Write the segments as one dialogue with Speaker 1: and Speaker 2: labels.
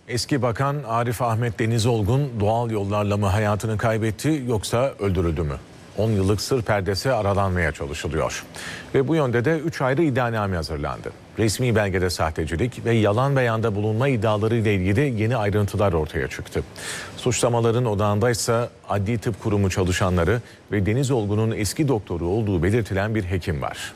Speaker 1: Eski Bakan Arif Ahmet Deniz Olgun doğal yollarla mı hayatını kaybetti yoksa öldürüldü mü? 10 yıllık sır perdesi aralanmaya çalışılıyor. Ve bu yönde de 3 ayrı iddianame hazırlandı. Resmi belgede sahtecilik ve yalan beyanda bulunma iddiaları ile ilgili yeni ayrıntılar ortaya çıktı. Suçlamaların odağındaysa Adli Tıp Kurumu çalışanları ve Deniz Olgun'un eski doktoru olduğu belirtilen bir hekim var.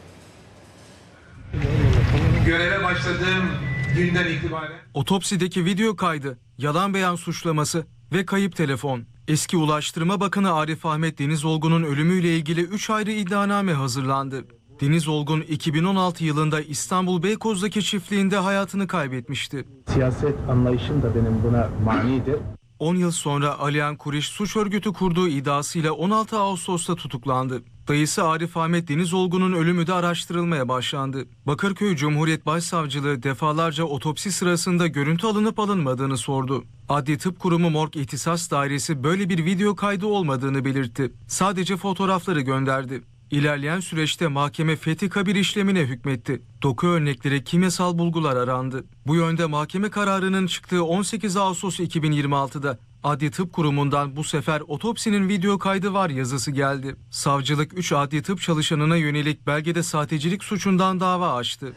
Speaker 2: Göreve başladığım günden itibaren
Speaker 3: Otopsideki video kaydı, yalan beyan suçlaması ve kayıp telefon. Eski Ulaştırma Bakanı Arif Ahmet Deniz Olgun'un ölümüyle ilgili 3 ayrı iddianame hazırlandı. Deniz Olgun 2016 yılında İstanbul Beykoz'daki çiftliğinde hayatını kaybetmişti.
Speaker 4: Siyaset anlayışım da benim buna manidir.
Speaker 3: 10 yıl sonra Aliyan Kuriş suç örgütü kurduğu iddiasıyla 16 Ağustos'ta tutuklandı. Dayısı Arif Ahmet Deniz Olgun'un ölümü de araştırılmaya başlandı. Bakırköy Cumhuriyet Başsavcılığı defalarca otopsi sırasında görüntü alınıp alınmadığını sordu. Adli Tıp Kurumu Morg İhtisas Dairesi böyle bir video kaydı olmadığını belirtti. Sadece fotoğrafları gönderdi. İlerleyen süreçte mahkeme fethi kabir işlemine hükmetti. Doku örnekleri, kimyasal bulgular arandı. Bu yönde mahkeme kararının çıktığı 18 Ağustos 2026'da Adli Tıp Kurumu'ndan bu sefer otopsinin video kaydı var yazısı geldi. Savcılık 3 adli tıp çalışanına yönelik belgede sahtecilik suçundan dava açtı.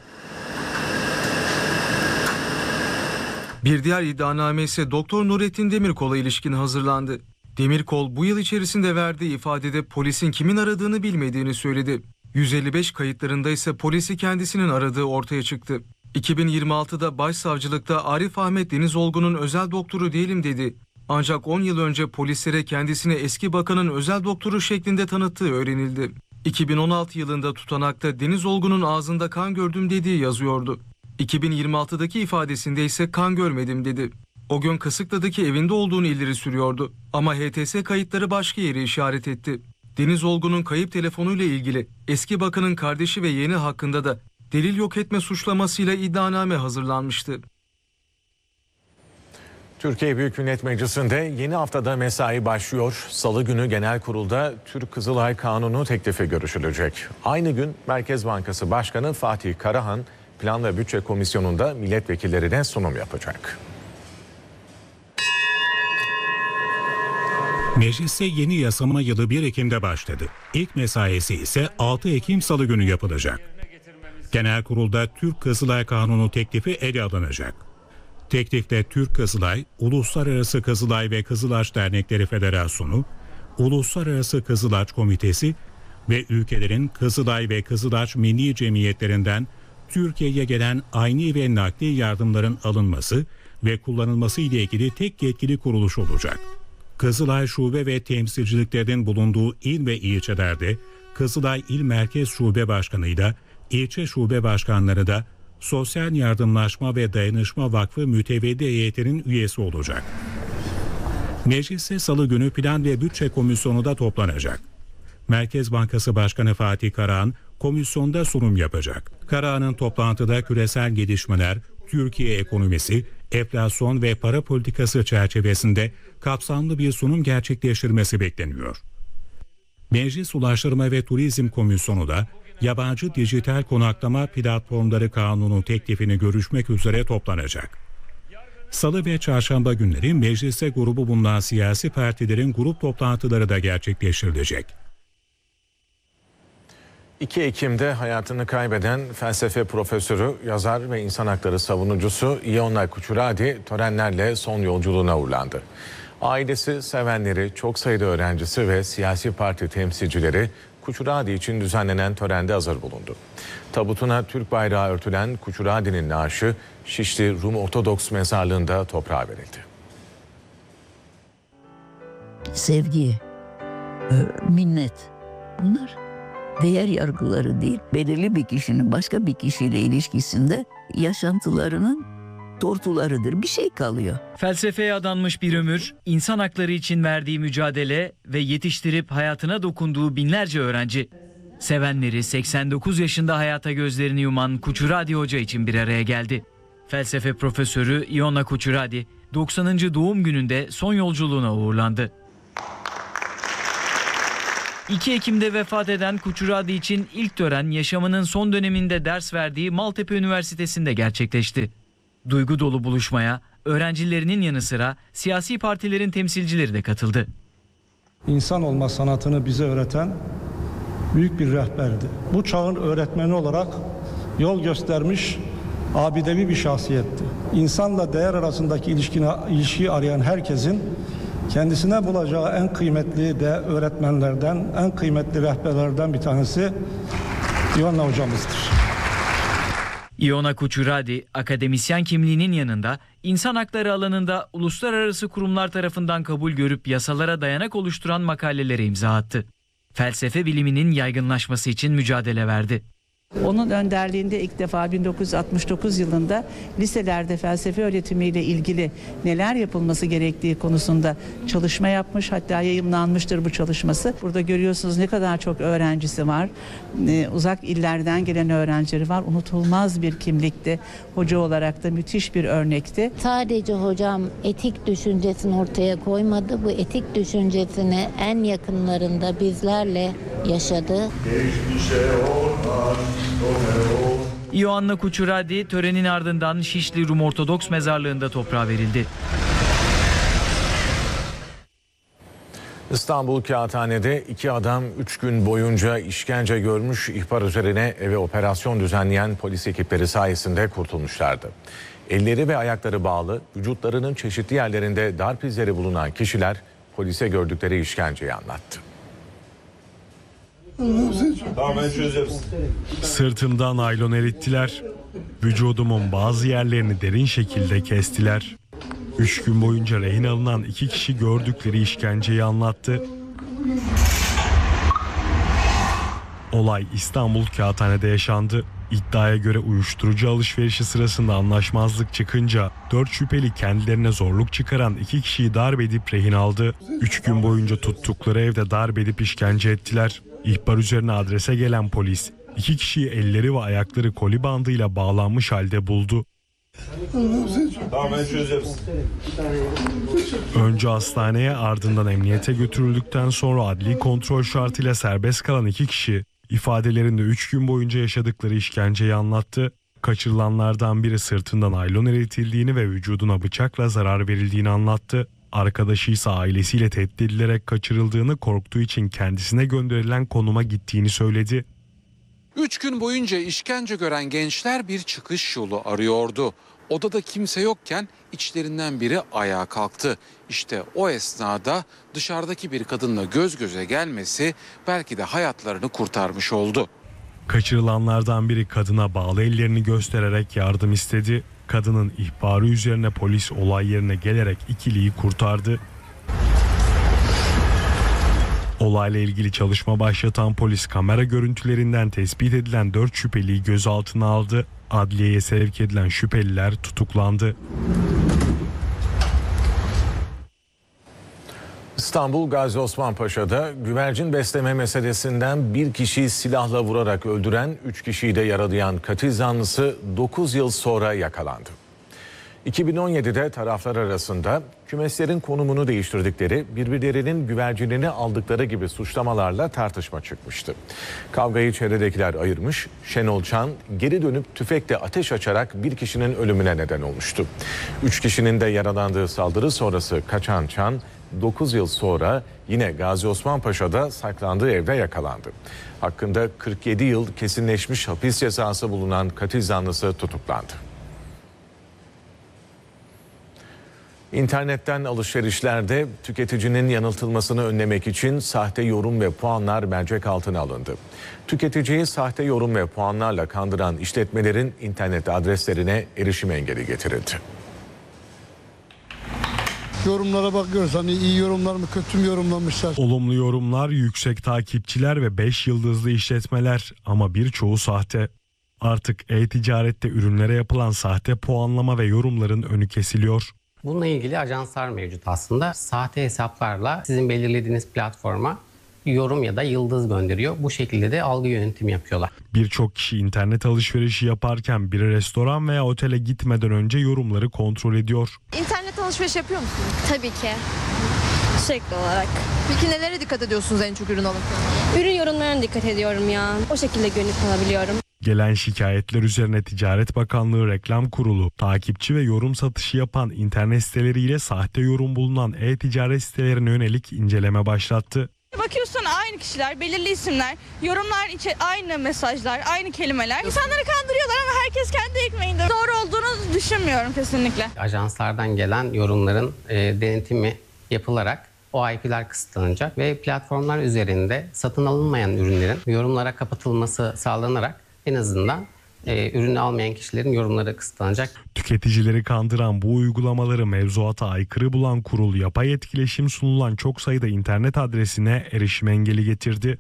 Speaker 3: Bir diğer iddianame ise Doktor Nurettin Demirkol'a ilişkin hazırlandı. Demirkol bu yıl içerisinde verdiği ifadede polisin kimin aradığını bilmediğini söyledi. 155 kayıtlarında ise polisi kendisinin aradığı ortaya çıktı. 2026'da Başsavcılıkta Arif Ahmet Deniz Olgun'un özel doktoru değilim dedi. Ancak 10 yıl önce polislere kendisini eski bakanın özel doktoru şeklinde tanıttığı öğrenildi. 2016 yılında tutanakta Deniz Olgun'un ağzında kan gördüm dediği yazıyordu. 2026'daki ifadesinde ise kan görmedim dedi. O gün Kısıklı'daki evinde olduğunu ileri sürüyordu ama HTS kayıtları başka yeri işaret etti. Deniz Olgun'un kayıp telefonuyla ilgili eski bakanın kardeşi ve yeğeni hakkında da delil yok etme suçlamasıyla iddianame hazırlanmıştı.
Speaker 1: Türkiye Büyük Millet Meclisi'nde yeni haftada mesai başlıyor. Salı günü genel kurulda Türk Kızılay Kanunu teklifi görüşülecek. Aynı gün Merkez Bankası Başkanı Fatih Karahan Plan ve Bütçe Komisyonu'nda milletvekillerine sunum yapacak.
Speaker 5: Mecliste yeni yasama yılı 1 Ekim'de başladı. İlk mesaisi ise 6 Ekim Salı günü yapılacak. Genel kurulda Türk Kızılay Kanunu teklifi ele alınacak. Teklifte Türk Kızılay, Uluslararası Kızılay ve Kızılaç Dernekleri Federasyonu, Uluslararası Kızılaç Komitesi ve ülkelerin Kızılay ve Kızılaç Milli Cemiyetlerinden Türkiye'ye gelen ayni ve nakli yardımların alınması ve kullanılması ile ilgili tek yetkili kuruluş olacak. Kızılay Şube ve temsilciliklerinin bulunduğu il ve ilçelerde Kızılay İl Merkez Şube Başkanı'yla ilçe şube başkanları da Sosyal Yardımlaşma ve Dayanışma Vakfı mütevelli heyetinin üyesi olacak. Mecliste Salı günü Plan ve Bütçe Komisyonu da toplanacak. Merkez Bankası Başkanı Fatih Karahan komisyonda sunum yapacak. Karahan'ın toplantıda küresel gelişmeler, Türkiye ekonomisi, enflasyon ve para politikası çerçevesinde kapsamlı bir sunum gerçekleştirmesi bekleniyor. Meclis Ulaştırma ve Turizm Komisyonu da yabancı dijital konaklama platformları kanunu teklifini görüşmek üzere toplanacak. Salı ve çarşamba günleri mecliste grubu bulunan siyasi partilerin grup toplantıları da gerçekleştirilecek.
Speaker 1: 2 Ekim'de hayatını kaybeden felsefe profesörü, yazar ve insan hakları savunucusu Iona Kuchuradi törenlerle son yolculuğuna uğurlandı. Ailesi, sevenleri, çok sayıda öğrencisi ve siyasi parti temsilcileri Kuchuradi için düzenlenen törende hazır bulundu. Tabutuna Türk bayrağı örtülen Kuchuradi'nin naaşı Şişli Rum Ortodoks Mezarlığı'nda toprağa verildi.
Speaker 6: Sevgi, minnet, bunlar değer yargıları değil. Belirli bir kişinin başka bir kişiyle ilişkisinde yaşantılarının tortularıdır. Bir şey kalıyor.
Speaker 7: Felsefeye adanmış bir ömür, insan hakları için verdiği mücadele ve yetiştirip hayatına dokunduğu binlerce öğrenci. Sevenleri 89 yaşında hayata gözlerini yuman Kuchuradi Hoca için bir araya geldi. Felsefe profesörü Iona Kuchuradi 90. doğum gününde son yolculuğuna uğurlandı. 2 Ekim'de vefat eden Kuchuradi için ilk tören yaşamının son döneminde ders verdiği Maltepe Üniversitesi'nde gerçekleşti. Duygu dolu buluşmaya öğrencilerinin yanı sıra siyasi partilerin temsilcileri de katıldı.
Speaker 8: İnsan olma sanatını bize öğreten büyük bir rehberdi. Bu çağın öğretmeni olarak yol göstermiş abidevi bir şahsiyetti. İnsanla değer arasındaki ilişkiyi arayan herkesin kendisine bulacağı en kıymetli de öğretmenlerden, en kıymetli rehberlerden bir tanesi İona hocamızdır.
Speaker 7: İona Kuchuradi, akademisyen kimliğinin yanında insan hakları alanında uluslararası kurumlar tarafından kabul görüp yasalara dayanak oluşturan makalelere imza attı. Felsefe biliminin yaygınlaşması için mücadele verdi.
Speaker 9: Onun önderliğinde ilk defa 1969 yılında liselerde felsefe öğretimiyle ilgili neler yapılması gerektiği konusunda çalışma yapmış. Hatta yayımlanmıştır bu çalışması. Burada görüyorsunuz ne kadar çok öğrencisi var. Uzak illerden gelen öğrencileri var. Unutulmaz bir kimlikti. Hoca olarak da müthiş bir örnekti.
Speaker 10: Sadece hocam etik düşüncesini ortaya koymadı. Bu etik düşüncesini en yakınlarında bizlerle yaşadı.
Speaker 7: İoanna Kuchuradi törenin ardından Şişli Rum Ortodoks Mezarlığı'nda toprağa verildi.
Speaker 1: İstanbul Kağıthane'de 2 adam 3 gün boyunca işkence görmüş, ihbar üzerine eve operasyon düzenleyen polis ekipleri sayesinde kurtulmuşlardı. Elleri ve ayakları bağlı, vücutlarının çeşitli yerlerinde darp izleri bulunan kişiler polise gördükleri işkenceyi anlattı.
Speaker 11: Sırtımdan naylon erittiler. Vücudumun bazı yerlerini derin şekilde kestiler. 3 gün boyunca rehin alınan 2 kişi gördükleri işkenceyi anlattı. Olay İstanbul Kağıthane'de yaşandı. İddiaya göre uyuşturucu alışverişi sırasında anlaşmazlık çıkınca 4 şüpheli kendilerine zorluk çıkaran 2 kişiyi darp edip rehin aldı. 3 gün boyunca tuttukları evde darp edip işkence ettiler. İhbar üzerine adrese gelen polis 2 kişiyi elleri ve ayakları koli bandıyla bağlanmış halde buldu. Önce hastaneye, ardından emniyete götürüldükten sonra adli kontrol şartıyla serbest kalan 2 kişi ifadelerinde 3 gün boyunca yaşadıkları işkenceyi anlattı. Kaçırılanlardan biri sırtından naylon eritildiğini ve vücuduna bıçakla zarar verildiğini anlattı. Arkadaşı ise ailesiyle tehdit edilerek kaçırıldığını, korktuğu için kendisine gönderilen konuma gittiğini söyledi.
Speaker 12: 3 gün boyunca işkence gören gençler bir çıkış yolu arıyordu. Odada kimse yokken içlerinden biri ayağa kalktı. İşte o esnada dışarıdaki bir kadınla göz göze gelmesi belki de hayatlarını kurtarmış oldu.
Speaker 11: Kaçırılanlardan biri kadına bağlı ellerini göstererek yardım istedi. Kadının ihbarı üzerine polis olay yerine gelerek ikiliyi kurtardı. Olayla ilgili çalışma başlatan polis kamera görüntülerinden tespit edilen 4 şüpheliyi gözaltına aldı. Adliyeye sevk edilen şüpheliler tutuklandı.
Speaker 1: İstanbul Gazi Osman Paşa'da güvercin besleme meselesinden bir kişiyi silahla vurarak öldüren 3 kişiyi de yaralayan katil zanlısı 9 yıl sonra yakalandı. 2017'de taraflar arasında kümeslerin konumunu değiştirdikleri, birbirlerinin güvercinini aldıkları gibi suçlamalarla tartışma çıkmıştı. Kavgayı çevredekiler ayırmış, Şenol Çan geri dönüp tüfekle ateş açarak bir kişinin ölümüne neden olmuştu. 3 kişinin de yaralandığı saldırı sonrası kaçan Çan, 9 yıl sonra yine Gazi Osman Paşa'da saklandığı evde yakalandı. Hakkında 47 yıl kesinleşmiş hapis cezası bulunan katil zanlısı tutuklandı. İnternetten alışverişlerde tüketicinin yanıltılmasını önlemek için sahte yorum ve puanlar mercek altına alındı. Tüketiciyi sahte yorum ve puanlarla kandıran işletmelerin internet adreslerine erişim engeli getirildi.
Speaker 13: Yorumlara bakıyoruz, hani iyi yorumlar mı kötü mü yorumlamışlar.
Speaker 11: Olumlu yorumlar, yüksek takipçiler ve 5 yıldızlı işletmeler ama birçoğu sahte. Artık e-ticarette ürünlere yapılan sahte puanlama ve yorumların önü kesiliyor.
Speaker 14: Bununla ilgili ajanslar mevcut aslında. Sahte hesaplarla sizin belirlediğiniz platforma yorum ya da yıldız gönderiyor. Bu şekilde de algı yönetimi yapıyorlar.
Speaker 11: Birçok kişi internet alışverişi yaparken bir restoran veya otele gitmeden önce yorumları kontrol ediyor.
Speaker 15: İnternet alışveriş yapıyor musunuz?
Speaker 16: Tabii ki. Sürekli olarak.
Speaker 15: Peki nelere dikkat ediyorsunuz en çok ürün alırken?
Speaker 16: Ürün yorumlarına dikkat ediyorum ya. O şekilde güvenip alabiliyorum.
Speaker 11: Gelen şikayetler üzerine Ticaret Bakanlığı Reklam Kurulu, takipçi ve yorum satışı yapan internet siteleriyle sahte yorum bulunan e-ticaret sitelerine yönelik inceleme başlattı.
Speaker 17: Bakıyorsun aynı kişiler, belirli isimler, yorumlar aynı mesajlar, aynı kelimeler. İnsanları kandırıyorlar ama herkes kendi ekmeğinde. Doğru olduğunu düşünmüyorum kesinlikle.
Speaker 14: Ajanslardan gelen yorumların denetimi yapılarak o IP'ler kısıtlanacak ve platformlar üzerinde satın alınmayan ürünlerin yorumlara kapatılması sağlanarak en azından ürünü almayan kişilerin yorumları kısıtlanacak.
Speaker 11: Tüketicileri kandıran bu uygulamaları mevzuata aykırı bulan kurul, yapay etkileşim sunulan çok sayıda internet adresine erişim engeli getirdi.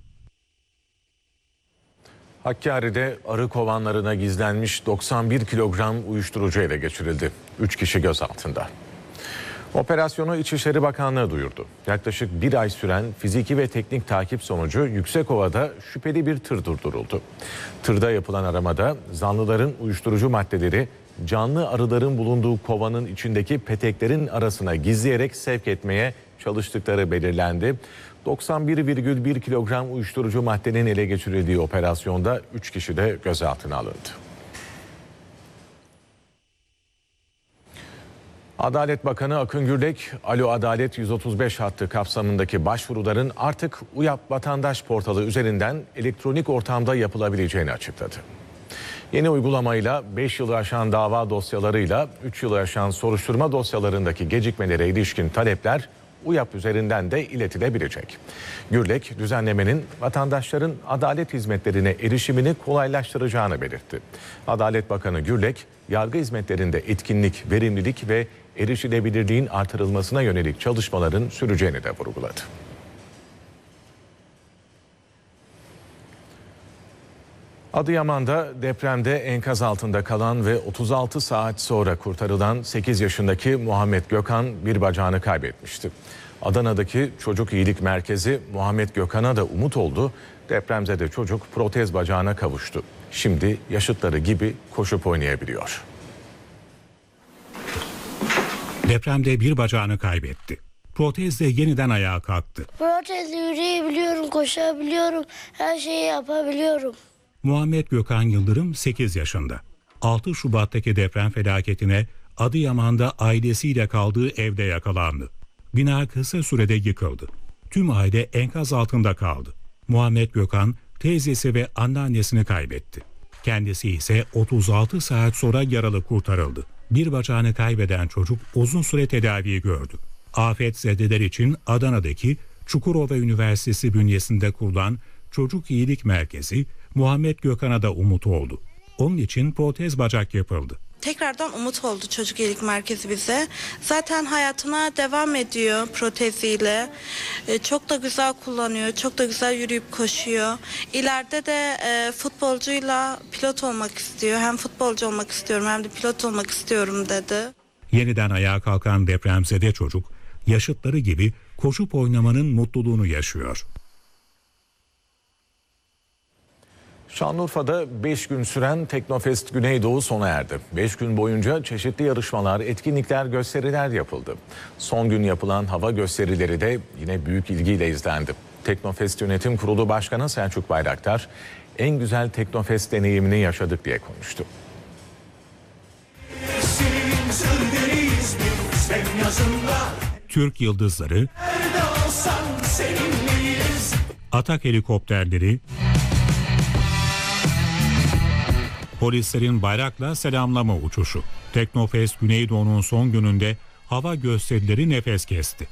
Speaker 1: Hakkari'de arı kovanlarına gizlenmiş 91 kilogram uyuşturucu ele geçirildi. 3 kişi gözaltında. Operasyonu İçişleri Bakanlığı duyurdu. Yaklaşık bir ay süren fiziki ve teknik takip sonucu Yüksekova'da şüpheli bir tır durduruldu. Tırda yapılan aramada zanlıların uyuşturucu maddeleri canlı arıların bulunduğu kovanın içindeki peteklerin arasına gizleyerek sevk etmeye çalıştıkları belirlendi. 91,1 kilogram uyuşturucu maddenin ele geçirildiği operasyonda 3 kişi de gözaltına alındı. Adalet Bakanı Akın Gürlek, Alo Adalet 135 hattı kapsamındaki başvuruların artık UYAP Vatandaş Portalı üzerinden elektronik ortamda yapılabileceğini açıkladı. Yeni uygulamayla 5 yılı aşan dava dosyalarıyla 3 yılı aşan soruşturma dosyalarındaki gecikmelere ilişkin talepler UYAP üzerinden de iletilebilecek. Gürlek, düzenlemenin vatandaşların adalet hizmetlerine erişimini kolaylaştıracağını belirtti. Adalet Bakanı Gürlek, yargı hizmetlerinde etkinlik, verimlilik ve erişilebilirliğin artırılmasına yönelik çalışmaların süreceğini de vurguladı. Adıyaman'da depremde enkaz altında kalan ve 36 saat sonra kurtarılan 8 yaşındaki Muhammed Gökhan bir bacağını kaybetmişti. Adana'daki Çocuk İyilik Merkezi Muhammed Gökhan'a da umut oldu. Depremzede çocuk protez bacağına kavuştu. Şimdi yaşıtları gibi koşup oynayabiliyor.
Speaker 5: Depremde bir bacağını kaybetti. Protezle yeniden ayağa kalktı.
Speaker 18: Protezle yürüyebiliyorum, koşabiliyorum, her şeyi yapabiliyorum.
Speaker 5: Muhammed Gökhan Yıldırım 8 yaşında. 6 Şubat'taki deprem felaketine Adıyaman'da ailesiyle kaldığı evde yakalandı. Bina kısa sürede yıkıldı. Tüm aile enkaz altında kaldı. Muhammed Gökhan teyzesi ve anneannesini kaybetti. Kendisi ise 36 saat sonra yaralı kurtarıldı. Bir bacağını kaybeden çocuk uzun süre tedavi gördü. Afetzedeler için Adana'daki Çukurova Üniversitesi bünyesinde kurulan Çocuk İyilik Merkezi Muhammed Gökhan'a da umut oldu. Onun için protez bacak yapıldı.
Speaker 19: Tekrardan umut oldu Çocuk İyilik Merkezi bize. Zaten hayatına devam ediyor proteziyle. Çok da güzel kullanıyor, çok da güzel yürüyüp koşuyor. İleride de futbolcuyla pilot olmak istiyor. Hem futbolcu olmak istiyorum hem de pilot olmak istiyorum dedi.
Speaker 5: Yeniden ayağa kalkan depremzede çocuk, yaşıtları gibi koşup oynamanın mutluluğunu yaşıyor.
Speaker 1: Şanlıurfa'da 5 gün süren Teknofest Güneydoğu sona erdi. 5 gün boyunca çeşitli yarışmalar, etkinlikler, gösteriler yapıldı. Son gün yapılan hava gösterileri de yine büyük ilgiyle izlendi. Teknofest Yönetim Kurulu Başkanı Selçuk Bayraktar, en güzel Teknofest deneyimini yaşadık diye konuştu.
Speaker 5: Türk yıldızları, atak helikopterleri, polislerin bayrakla selamlama uçuşu. Teknofest Güneydoğu'nun son gününde hava gösterileri nefes kesti.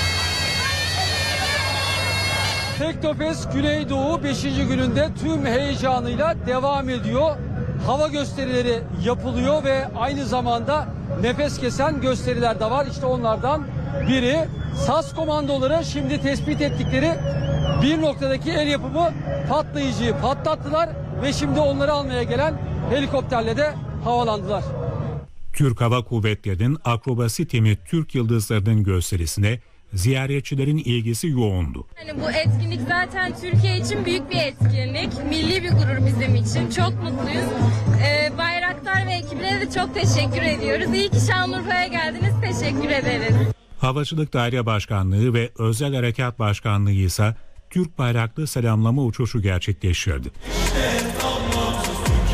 Speaker 20: Teknofest Güneydoğu 5. gününde tüm heyecanıyla devam ediyor. Hava gösterileri yapılıyor ve aynı zamanda nefes kesen gösteriler de var. İşte onlardan biri SAS komandoları şimdi tespit ettikleri bir noktadaki el yapımı patlayıcıyı patlattılar ve şimdi onları almaya gelen helikopterle de havalandılar.
Speaker 5: Türk Hava Kuvvetleri'nin akrobasi timi Türk yıldızlarının gösterisine ziyaretçilerin ilgisi yoğundu.
Speaker 16: Yani bu etkinlik zaten Türkiye için büyük bir etkinlik. Milli bir gurur bizim için. Çok mutluyuz. Bayraktar ve ekibine de çok teşekkür ediyoruz. İyi ki Şanlıurfa'ya geldiniz. Teşekkür ederiz.
Speaker 5: Havacılık Daire Başkanlığı ve Özel Harekat Başkanlığı ise Türk bayraklı selamlama uçuşu gerçekleştirdi.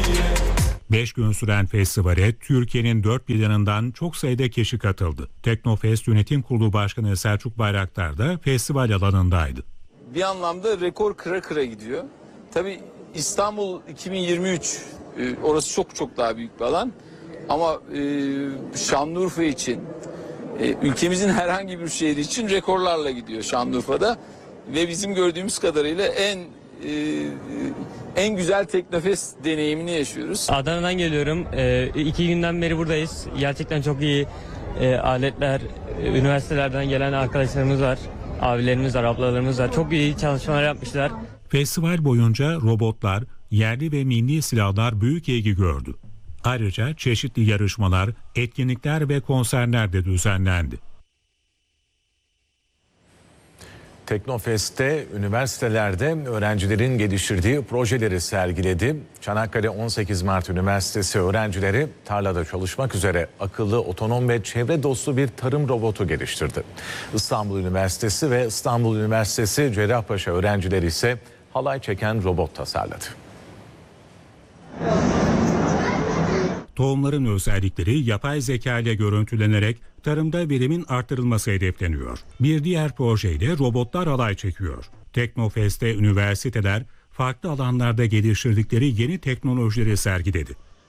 Speaker 5: 5 gün süren festivale Türkiye'nin dört bir yanından çok sayıda kişi katıldı. Teknofest Yönetim Kurulu Başkanı Selçuk Bayraktar da festival alanındaydı.
Speaker 21: Bir anlamda rekor kıra kıra gidiyor. Tabii İstanbul 2023 orası çok daha büyük bir alan. Ama Şanlıurfa için, ülkemizin herhangi bir şehri için rekorlarla gidiyor Şanlıurfa'da. Ve bizim gördüğümüz kadarıyla en güzel Teknofest deneyimini yaşıyoruz.
Speaker 22: Adana'dan geliyorum. 2 günden beri buradayız. Gerçekten çok iyi aletler, üniversitelerden gelen arkadaşlarımız var. Abilerimiz var, ablalarımız var. Çok iyi çalışmalar yapmışlar.
Speaker 5: Festival boyunca robotlar, yerli ve milli silahlar büyük ilgi gördü. Ayrıca çeşitli yarışmalar, etkinlikler ve konserler de düzenlendi.
Speaker 1: Teknofest'te üniversitelerde öğrencilerin geliştirdiği projeleri sergiledi. Çanakkale 18 Mart Üniversitesi öğrencileri tarlada çalışmak üzere akıllı, otonom ve çevre dostu bir tarım robotu geliştirdi. İstanbul Üniversitesi ve İstanbul Üniversitesi Cerrahpaşa öğrencileri ise halay çeken robot tasarladı.
Speaker 5: Tohumların özellikleri yapay zeka ile görüntülenerek tarımda verimin artırılması hedefleniyor. Bir diğer projeyle robotlar halay çekiyor. Teknofest'te üniversiteler farklı alanlarda geliştirdikleri yeni teknolojileri sergiledi.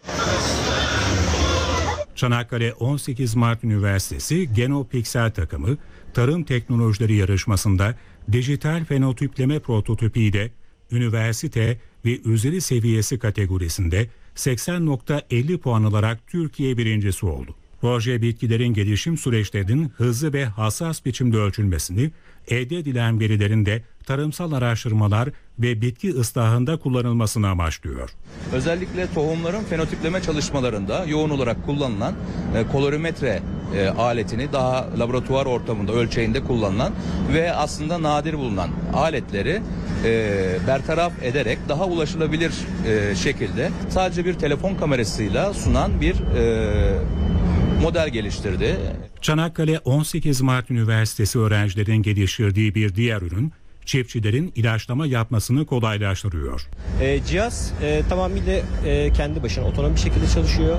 Speaker 5: Çanakkale 18 Mart Üniversitesi GenoPixel takımı tarım teknolojileri yarışmasında dijital fenotipleme prototipiyle üniversite ve üzeri seviyesi kategorisinde 80.50 puan alarak Türkiye birincisi oldu. Proje bitkilerin gelişim süreçlerinin hızlı ve hassas biçimde ölçülmesini, elde edilen verilerin de tarımsal araştırmalar ve bitki ıslahında kullanılmasını amaçlıyor.
Speaker 23: Özellikle tohumların fenotipleme çalışmalarında yoğun olarak kullanılan kolorimetre aletini daha laboratuvar ortamında ölçeğinde kullanılan ve aslında nadir bulunan aletleri bertaraf ederek daha ulaşılabilir şekilde sadece bir telefon kamerasıyla sunan bir model geliştirdi.
Speaker 5: Çanakkale 18 Mart Üniversitesi öğrencilerin geliştirdiği bir diğer ürün, çiftçilerin ilaçlama yapmasını kolaylaştırıyor.
Speaker 24: Cihaz tamamıyla kendi başına otonom bir şekilde çalışıyor.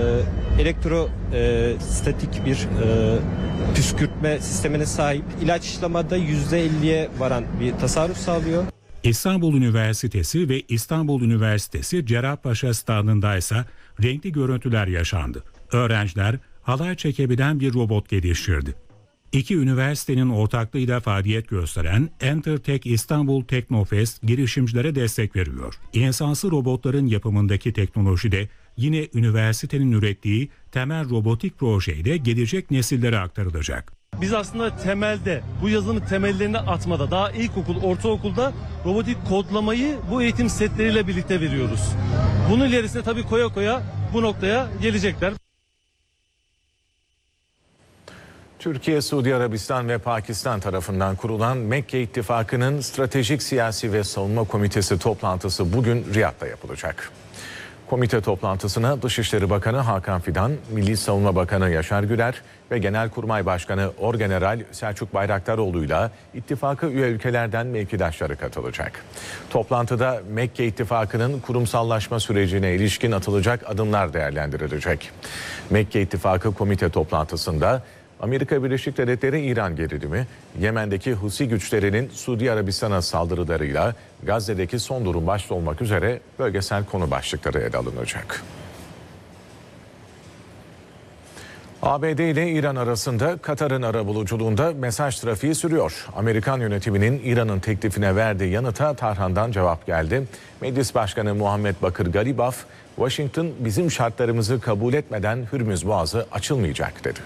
Speaker 24: Elektrostatik bir püskürtme sistemine sahip. İlaçlamada %50'ye varan bir tasarruf sağlıyor.
Speaker 5: İstanbul Üniversitesi ve İstanbul Üniversitesi Cerrahpaşa stadında ise renkli görüntüler yaşandı. Öğrenciler halay çekebilen bir robot geliştirdi. İki üniversitenin ortaklığıyla faaliyet gösteren Entertech İstanbul Teknofest girişimcilere destek veriyor. İnsansı robotların yapımındaki teknoloji de yine üniversitenin ürettiği temel robotik projeyle gelecek nesillere aktarılacak.
Speaker 25: Biz aslında temelde bu yazılımın temellerini atmada daha ilkokul, ortaokulda robotik kodlamayı bu eğitim setleriyle birlikte veriyoruz. Bunun ilerisine tabii koya koya bu noktaya gelecekler.
Speaker 1: Türkiye, Suudi Arabistan ve Pakistan tarafından kurulan Mekke İttifakı'nın Stratejik Siyasi ve Savunma Komitesi toplantısı bugün Riyad'da yapılacak. Komite toplantısına Dışişleri Bakanı Hakan Fidan, Milli Savunma Bakanı Yaşar Güler ve Genelkurmay Başkanı Orgeneral Selçuk Bayraktaroğlu'yla ittifakı üye ülkelerden mevkidaşları katılacak. Toplantıda Mekke İttifakı'nın kurumsallaşma sürecine ilişkin atılacak adımlar değerlendirilecek. Mekke İttifakı komite toplantısında Amerika Birleşik Devletleri İran gerilimi, Yemen'deki Husi güçlerinin Suudi Arabistan'a saldırılarıyla Gazze'deki son durum başta olmak üzere bölgesel konu başlıkları ele alınacak. ABD ile İran arasında Katar'ın arabuluculuğunda mesaj trafiği sürüyor. Amerikan yönetiminin İran'ın teklifine verdiği yanıta Tahran'dan cevap geldi. Meclis Başkanı Muhammed Bakır Galibaf, Washington bizim şartlarımızı kabul etmeden Hürmüz Boğazı açılmayacak dedi.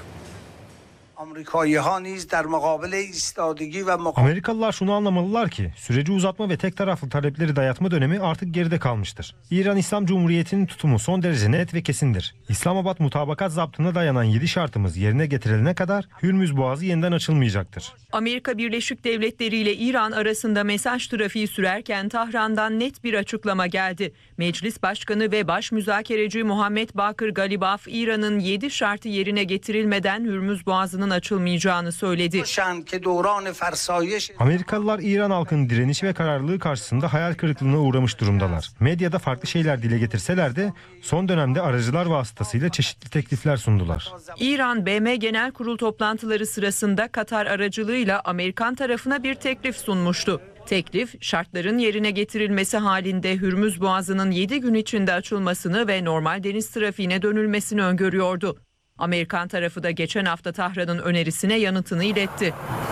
Speaker 26: Amerikalılar şunu anlamalılar ki süreci uzatma ve tek taraflı talepleri dayatma dönemi artık geride kalmıştır. İran İslam Cumhuriyeti'nin tutumu son derece net ve kesindir. İslamabad mutabakat zaptına dayanan 7 şartımız yerine getirilene kadar Hürmüz Boğazı yeniden açılmayacaktır.
Speaker 27: Amerika Birleşik Devletleri ile İran arasında mesaj trafiği sürerken Tahran'dan net bir açıklama geldi. Meclis Başkanı ve Baş Müzakereci Muhammed Bakır Galibaf, İran'ın 7 şartı yerine getirilmeden Hürmüz Boğazı'nın açılmayacağını söyledi.
Speaker 26: Amerikalılar İran halkının direnişi ve kararlılığı karşısında hayal kırıklığına uğramış durumdalar. Medyada farklı şeyler dile getirseler de son dönemde aracılar vasıtasıyla çeşitli teklifler sundular.
Speaker 27: İran BM Genel Kurul toplantıları sırasında Katar aracılığıyla Amerikan tarafına bir teklif sunmuştu. Teklif, şartların yerine getirilmesi halinde Hürmüz Boğazı'nın 7 gün içinde açılmasını ve normal deniz trafiğine dönülmesini öngörüyordu. Amerikan tarafı da geçen hafta Tahran'ın önerisine yanıtını iletti.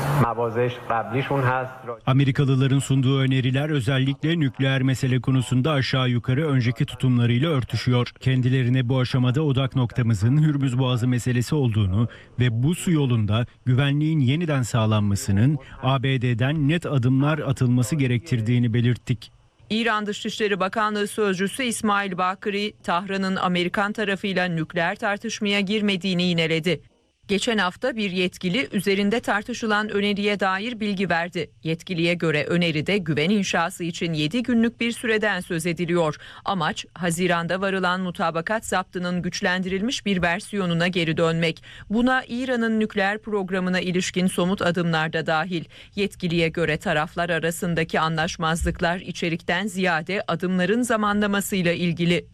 Speaker 2: Amerikalıların sunduğu öneriler özellikle nükleer mesele konusunda aşağı yukarı önceki tutumlarıyla örtüşüyor. Kendilerine bu aşamada odak noktamızın Hürmüz Boğazı meselesi olduğunu ve bu su yolunda güvenliğin yeniden sağlanmasının ABD'den net adımlar atılması gerektirdiğini belirttik.
Speaker 27: İran Dışişleri Bakanlığı Sözcüsü İsmail Bakri, Tahran'ın Amerikan tarafıyla nükleer tartışmaya girmediğini yineledi. Geçen hafta bir yetkili üzerinde tartışılan öneriye dair bilgi verdi. Yetkiliye göre öneride güven inşası için 7 günlük bir süreden söz ediliyor. Amaç, Haziran'da varılan mutabakat zaptının güçlendirilmiş bir versiyonuna geri dönmek. Buna İran'ın nükleer programına ilişkin somut adımlar da dahil. Yetkiliye göre taraflar arasındaki anlaşmazlıklar içerikten ziyade adımların zamanlamasıyla ilgili.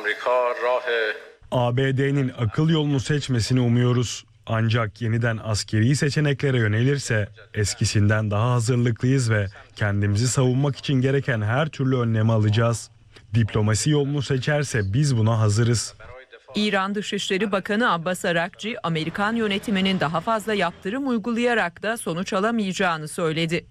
Speaker 11: ABD'nin akıl yolunu seçmesini umuyoruz. Ancak yeniden askeri seçeneklere yönelirse eskisinden daha hazırlıklıyız ve kendimizi savunmak için gereken her türlü önlemi alacağız. Diplomasi yolunu seçerse biz buna hazırız.
Speaker 27: İran Dışişleri Bakanı Abbas Arakçı, Amerikan yönetiminin daha fazla yaptırım uygulayarak da sonuç alamayacağını söyledi.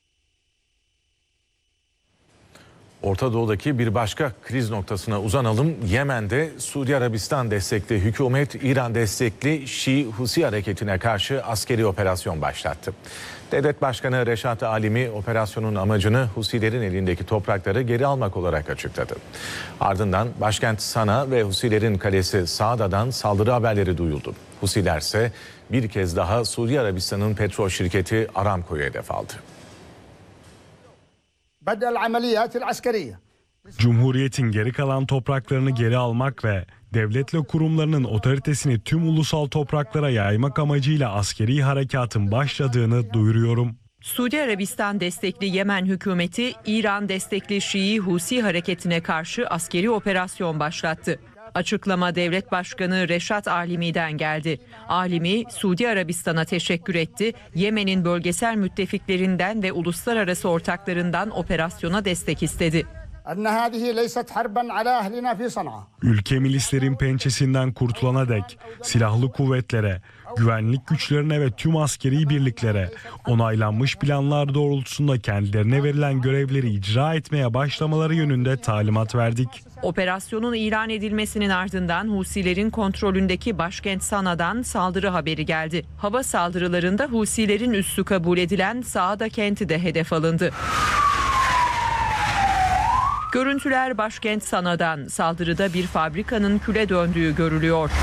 Speaker 1: Orta Doğu'daki bir başka kriz noktasına uzanalım. Yemen'de Suudi Arabistan destekli hükümet, İran destekli Şii Husi hareketine karşı askeri operasyon başlattı. Devlet Başkanı Reşat Alimi operasyonun amacını Husilerin elindeki toprakları geri almak olarak açıkladı. Ardından başkent Sana ve Husilerin kalesi Saada'dan saldırı haberleri duyuldu. Husiler ise bir kez daha Suudi Arabistan'ın petrol şirketi Aramco'yu hedef aldı.
Speaker 11: Cumhuriyetin geri kalan topraklarını geri almak ve devletle kurumlarının otoritesini tüm ulusal topraklara yaymak amacıyla askeri harekatın başladığını duyuruyorum.
Speaker 27: Suudi Arabistan destekli Yemen hükümeti, İran destekli Şii Husi hareketine karşı askeri operasyon başlattı. Açıklama Devlet Başkanı Reşat Alimi'den geldi. Alimi, Suudi Arabistan'a teşekkür etti. Yemen'in bölgesel müttefiklerinden ve uluslararası ortaklarından operasyona destek istedi.
Speaker 11: Ülke milislerin pençesinden kurtulana dek silahlı kuvvetlere, güvenlik güçlerine ve tüm askeri birliklere onaylanmış planlar doğrultusunda kendilerine verilen görevleri icra etmeye başlamaları yönünde talimat verdik.
Speaker 27: Operasyonun ilan edilmesinin ardından Husilerin kontrolündeki başkent Sana'dan saldırı haberi geldi. Hava saldırılarında Husilerin üssü kabul edilen Saada kenti de hedef alındı. Görüntüler başkent Sana'dan, saldırıda bir fabrikanın küle döndüğü görülüyor.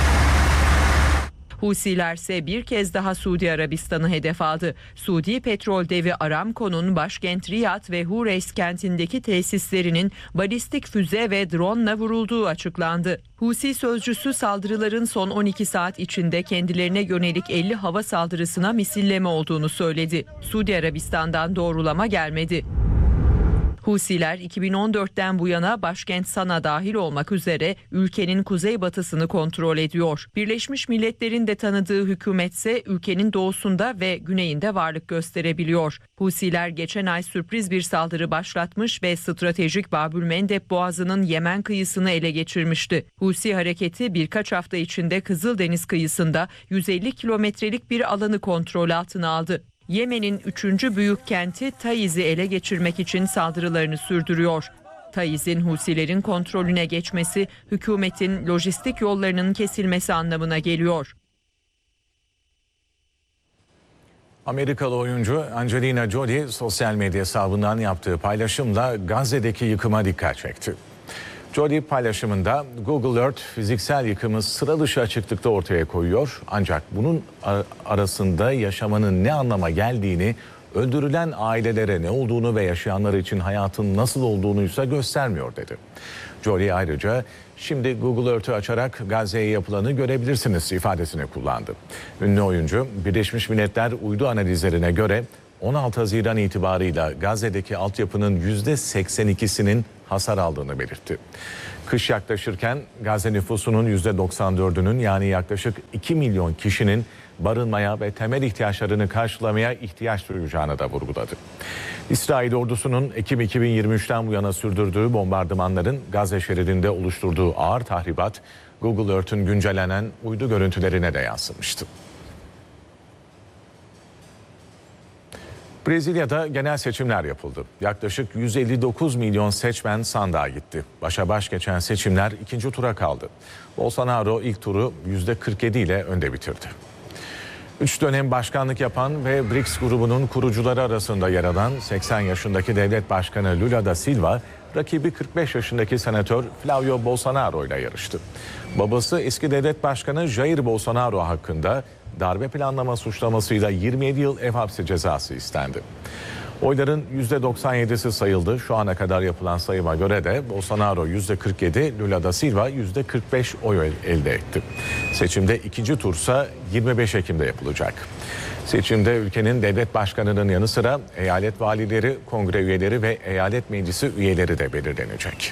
Speaker 27: Husiler ise bir kez daha Suudi Arabistan'ı hedef aldı. Suudi petrol devi Aramco'nun başkent Riyad ve Hureys kentindeki tesislerinin balistik füze ve drone'la vurulduğu açıklandı. Husi sözcüsü saldırıların son 12 saat içinde kendilerine yönelik 50 hava saldırısına misilleme olduğunu söyledi. Suudi Arabistan'dan doğrulama gelmedi. Husiler 2014'ten bu yana başkent Sana dahil olmak üzere ülkenin kuzeybatısını kontrol ediyor. Birleşmiş Milletler'in de tanıdığı hükümetse ülkenin doğusunda ve güneyinde varlık gösterebiliyor. Husiler geçen ay sürpriz bir saldırı başlatmış ve stratejik Babülmendeb Boğazı'nın Yemen kıyısını ele geçirmişti. Husi hareketi birkaç hafta içinde Kızıldeniz kıyısında 150 kilometrelik bir alanı kontrol altına aldı. Yemen'in 3. büyük kenti Taiz'i ele geçirmek için saldırılarını sürdürüyor. Taiz'in Husilerin kontrolüne geçmesi, hükümetin lojistik yollarının kesilmesi anlamına geliyor.
Speaker 1: Amerikalı oyuncu Angelina Jolie sosyal medya hesabından yaptığı paylaşımla Gazze'deki yıkıma dikkat çekti. Jolie paylaşımında Google Earth fiziksel yıkımı sıra dışı açıklıkta ortaya koyuyor. Ancak bunun arasında yaşamanın ne anlama geldiğini öldürülen ailelere ne olduğunu ve yaşayanlar için hayatın nasıl olduğunuysa göstermiyor dedi. Jolie ayrıca şimdi Google Earth'ü açarak Gazze'ye yapılanı görebilirsiniz ifadesini kullandı. Ünlü oyuncu Birleşmiş Milletler uydu analizlerine göre 16 Haziran itibarıyla Gazze'deki altyapının %82'sinin hasar aldığını belirtti. Kış yaklaşırken Gazze nüfusunun %94'ünün yani yaklaşık 2 milyon kişinin barınmaya ve temel ihtiyaçlarını karşılamaya ihtiyaç duyacağını da vurguladı. İsrail ordusunun Ekim 2023'ten bu yana sürdürdüğü bombardımanların Gazze şeridinde oluşturduğu ağır tahribat Google Earth'ün güncellenen uydu görüntülerine de yansımıştı. Brezilya'da genel seçimler yapıldı. Yaklaşık 159 milyon seçmen sandığa gitti. Başa baş geçen seçimler ikinci tura kaldı. Bolsonaro ilk turu %47 ile önde bitirdi. 3 dönem başkanlık yapan ve BRICS grubunun kurucuları arasında yer alan 80 yaşındaki devlet başkanı Lula da Silva, rakibi 45 yaşındaki senatör Flavio Bolsonaro ile yarıştı. Babası eski devlet başkanı Jair Bolsonaro hakkında darbe planlama suçlamasıyla 27 yıl ev hapsi cezası istendi. Oyların %97'si sayıldı. Şu ana kadar yapılan sayıma göre de Bolsonaro %47, Lula da Silva %45 oy elde etti. Seçimde ikinci tursa 25 Ekim'de yapılacak. Seçimde ülkenin devlet başkanının yanı sıra eyalet valileri, kongre üyeleri ve eyalet meclisi üyeleri de belirlenecek.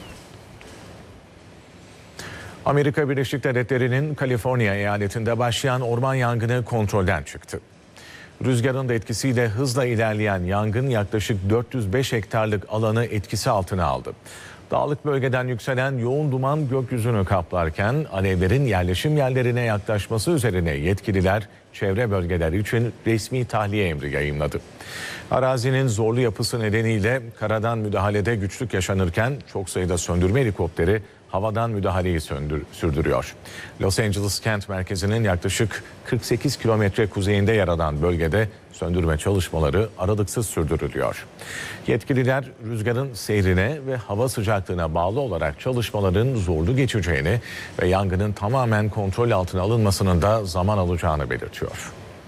Speaker 1: Amerika Birleşik Devletleri'nin Kaliforniya eyaletinde başlayan orman yangını kontrolden çıktı. Rüzgarın da etkisiyle hızla ilerleyen yangın yaklaşık 405 hektarlık alanı etkisi altına aldı. Dağlık bölgeden yükselen yoğun duman gökyüzünü kaplarken alevlerin yerleşim yerlerine yaklaşması üzerine yetkililer çevre bölgeler için resmi tahliye emri yayımladı. Arazinin zorlu yapısı nedeniyle karadan müdahalede güçlük yaşanırken çok sayıda söndürme helikopteri havadan müdahaleyi sürdürüyor. Los Angeles kent merkezinin yaklaşık 48 kilometre kuzeyinde yer alan bölgede söndürme çalışmaları aralıksız sürdürülüyor. Yetkililer rüzgarın seyrine ve hava sıcaklığına bağlı olarak çalışmaların zorlu geçeceğini ve yangının tamamen kontrol altına alınmasının da zaman alacağını belirtiyor.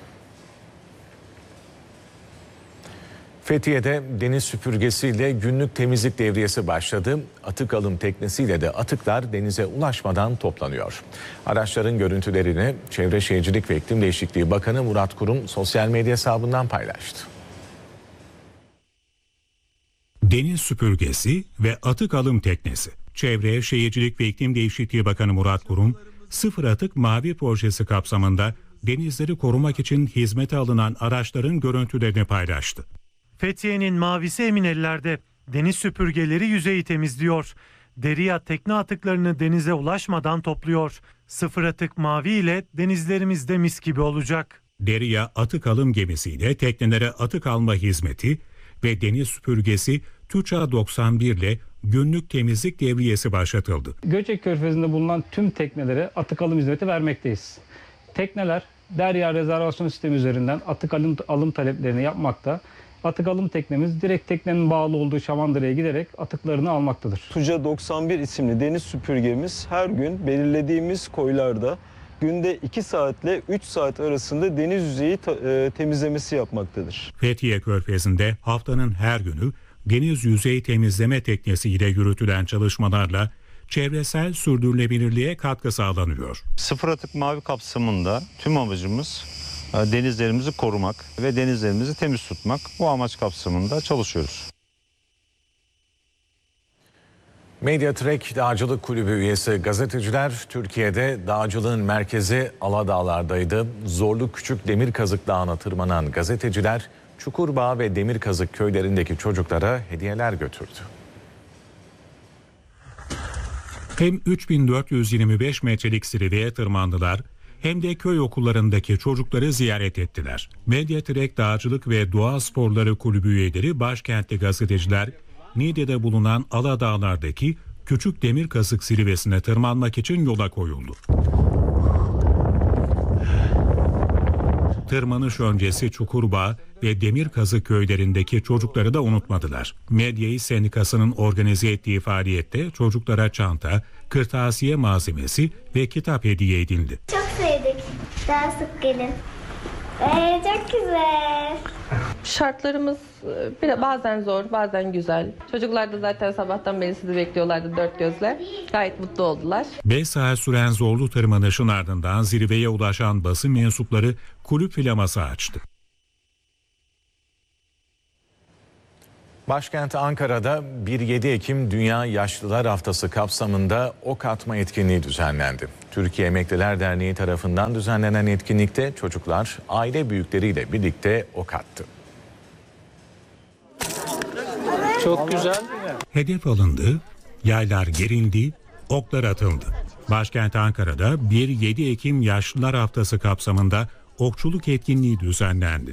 Speaker 1: Fethiye'de deniz süpürgesiyle günlük temizlik devriyesi başladı. Atık alım teknesiyle de atıklar denize ulaşmadan toplanıyor. Araçların görüntülerini Çevre Şehircilik ve İklim Değişikliği Bakanı Murat Kurum sosyal medya hesabından paylaştı.
Speaker 5: Deniz süpürgesi ve atık alım teknesi. Çevre, Şehircilik ve İklim Değişikliği Bakanı Murat Kurum, Sıfır Atık Mavi projesi kapsamında denizleri korumak için hizmete alınan araçların görüntülerini paylaştı.
Speaker 3: Fethiye'nin mavisi emin ellerde. Deniz süpürgeleri yüzeyi temizliyor. Deriya tekne atıklarını denize ulaşmadan topluyor. Sıfır Atık Mavi ile denizlerimizde mis gibi olacak.
Speaker 5: Deriya atık alım gemisiyle teknelere atık alma hizmeti ve deniz süpürgesi TÜÇA 91 ile günlük temizlik devriyesi başlatıldı.
Speaker 4: Göcek Körfezi'nde bulunan tüm teknelere atık alım hizmeti vermekteyiz. Tekneler Derya rezervasyon sistemi üzerinden atık alım taleplerini yapmakta. Atık alım teknemiz direkt teknenin bağlı olduğu şamandıraya giderek atıklarını almaktadır.
Speaker 6: TÜÇA 91 isimli deniz süpürgemiz her gün belirlediğimiz koylarda günde 2 saatle 3 saat arasında deniz yüzeyi temizlemesi yapmaktadır.
Speaker 5: Fethiye Körfezi'nde haftanın her günü deniz yüzey temizleme teknesiyle yürütülen çalışmalarla çevresel sürdürülebilirliğe katkı sağlanıyor.
Speaker 7: Sıfır Atık Mavi kapsamında tüm amacımız denizlerimizi korumak ve denizlerimizi temiz tutmak. Bu amaç kapsamında çalışıyoruz.
Speaker 1: Mediatrek Dağcılık Kulübü üyesi gazeteciler Türkiye'de dağcılığın merkezi Aladağlar'daydı. Zorlu Küçük Demirkazık Dağı'na tırmanan gazeteciler Çukurbağ ve Demirkazık köylerindeki çocuklara hediyeler götürdü.
Speaker 5: Hem 3425 metrelik zirveye tırmandılar hem de köy okullarındaki çocukları ziyaret ettiler. Mediatrek Dağcılık ve Doğa Sporları Kulübü üyeleri başkentli gazeteciler Niğde'de bulunan Aladağlar'daki Küçük Demirkazık zirvesine tırmanmak için yola koyuldu. Tırmanış öncesi Çukurbağ ve Demirkazık köylerindeki çocukları da unutmadılar. Medya İş Sendikası'nın organize ettiği faaliyette çocuklara çanta, kırtasiye malzemesi ve kitap hediye edildi.
Speaker 18: Çok sevdik. Daha sık gelin. Çok güzel.
Speaker 8: Şartlarımız bazen zor, bazen güzel. Çocuklar da zaten sabahtan beri sizi bekliyorlardı dört gözle. Gayet mutlu oldular.
Speaker 5: 5 saat süren zorlu tırmanışın ardından zirveye ulaşan basın mensupları kulüp flaması açtı.
Speaker 1: Başkent Ankara'da 1-7 Ekim Dünya Yaşlılar Haftası kapsamında ok atma etkinliği düzenlendi. Türkiye Emekliler Derneği tarafından düzenlenen etkinlikte çocuklar aile büyükleriyle birlikte ok attı.
Speaker 9: Çok güzel.
Speaker 5: Hedef alındı, yaylar gerildi, oklar atıldı. Başkent Ankara'da 1-7 Ekim Yaşlılar Haftası kapsamında okçuluk etkinliği düzenlendi.